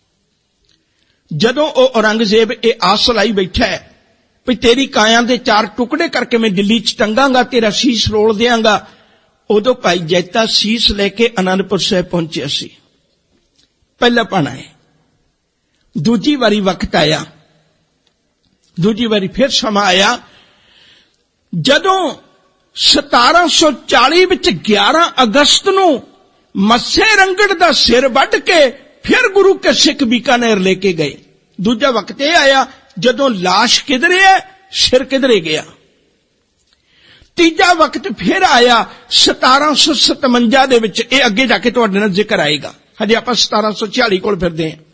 जदों वो औरंगजेब ये आस लाई बैठा है भी तेरी काया दे चार टुकड़े करके मैं दिल्ली च टंगांगा, तेरा शीश रोल देंगा, उदों भाई जैता शीश लेके आनंदपुर साहिब पहुंचे सी। पहला पाना है। दूजी वारी वक्त आया, दूजी वारी फिर समा आया, जदों सतारा सौ चाली विच ग्यारह अगस्त नूं मस्से रंगड़ दा सिर वढ के फिर गुरु के सिख बीकानेर लेके गए। दूजा वक्त यह आया जदों लाश किधरे है, सिर किधरे गया। तीजा वक्त फिर आया सतारा सौ सतवंजा दे विच, ये अगे जाके तुहाडे नाल जिक्र आएगा। हजे आपां सतारा सौ छियाली कोल फिरदे हैं।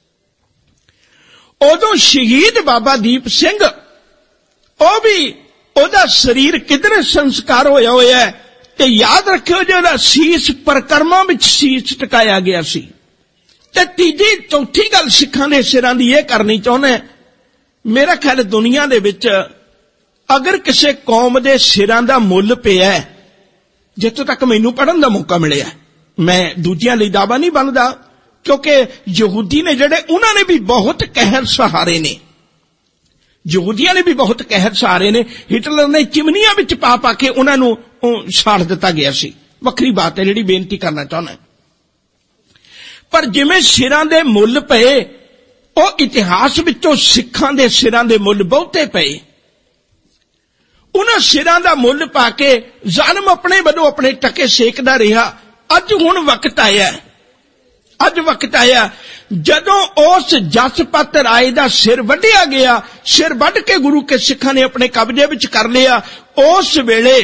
उदों शहीद बाबा दीप सिंह, ओ भी ओदा शरीर किधरे संस्कार होया होया है, ते याद रखियो जो शीश परकरमा विच शीश टकाया गया सी। ते तीजी चौथी गल सिखां दे सिरां दी यह करनी चाहुंदा, मेरा ख्याल दुनिया दे विच अगर किसी कौम दे सिरां दा मुल पिया है, जित्थों तक मैनूं पढ़न दा मौका मिलिया, मैं दूजियां लई दावा नहीं बनदा, क्योंकि यहूदी ने जिहड़े उन्हां ने भी बहुत कहर सहारे ने, यहूदियां ने भी बहुत कहर सहारे ने। हिटलर ने चिमनियां विच पा पा के उन्हां नूं साड़ दिता गया सी। वखरी बात है जिहड़ी बेनती करना चाहुंदा। पर जिवें सिरां दे मुल पए, ओ इतिहास विचों सिखां दे सिरां दे मुल बहुते पए। उन्हां सिरां दा मुल पा के ज़ालिम अपने वल्लों अपने टके सेकदा रहा। अज हुण वक्त आया, अज वक्त आया जदों उस जसपत राय दा सिर वड्ढिया गया, सिर वड्ढ के गुरु के सिखां ने अपने कब्जे विच कर लिया। उस वेले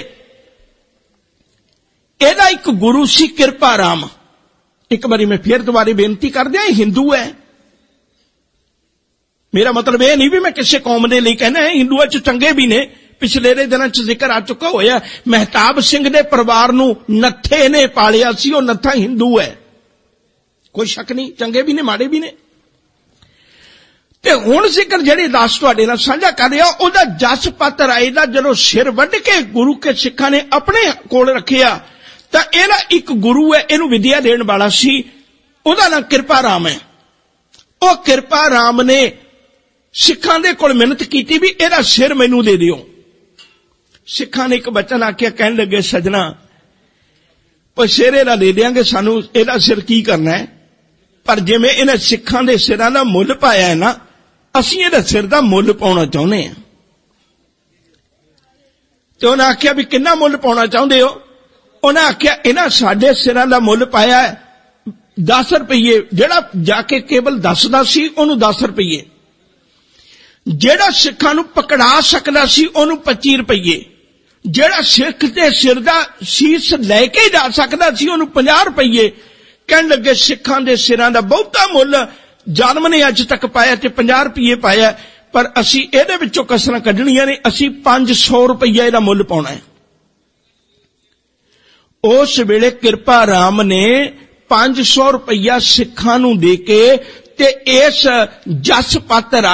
एदा एक गुरु सी किरपा राम। एक बारी मैं फिर दोबारा बेनती कर दिया, हिंदू है। मेरा मतलब यह नहीं भी मैं किसी कौम दे लई कहना है, हिंदुआं च चंगे भी ने। पिछले दिनों च जिक्र आ चुका होया, महताब सिंह दे परिवार नूं नत्थे ने पालिया सी, वो नत्था हिंदू है, कोई शक नहीं। चंगे भी ने माड़े भी ने। ते हुण जिक्र जिहड़ी दास तुहाडे नाल साझा कर रिहा, ओहदा जसपत राय दा जदों सिर वड्ढ के गुरु के सिखां ने अपने कोल रखिया, तां इहदा एक गुरु है, इहनूं विद्या देण वाला सी, ओहदा नाम किरपा राम है। ओ किरपा राम ने सिखां दे कोल मिन्नत कीती भी इहदा सिर मैनूं दे दिओ। सिखां ने एक बचन आखिया, कहण लगे, सजना पसेरे दा दे देंगे, सानू इहदा सिर की करना है। पर जिवें इन्हां सिखां दे सिरां दा मुੱਲ पाया है ना, असीं इहदा सिर दा मुੱਲ पाउणा चाहुंदे हां। ते उन्हें आख्या भी किन्ना मुੱਲ पाउणा चाहुंदे हो? उन्हें आख्या इन्हां साडे सिरां दा मुੱਲ पाया है दस रुपये। जिहड़ा जाके केवल दसदा सी उहनूं दस रुपये, जिहड़ा सिखां नूं पकड़ा सकदा सी उहनूं पच्ची रुपये, जिहड़ा सिख दे सिर दा शीस लैके जा सकदा सी उहनूं पचास रुपये। कहण लगे सिखां दे सिरां दा बहुता मुੱਲ जन्म ने अज तक पाया ते पचास रुपये पाया, पर असीं इहदे विचों कसरां कढणीਆਂ ने, असीं पांच सौ रुपया इहदा मुੱਲ पाउणा है। उस वेले किरपा राम ने पांच सौ रुपया सिखां नूं दे के ते इस जसपत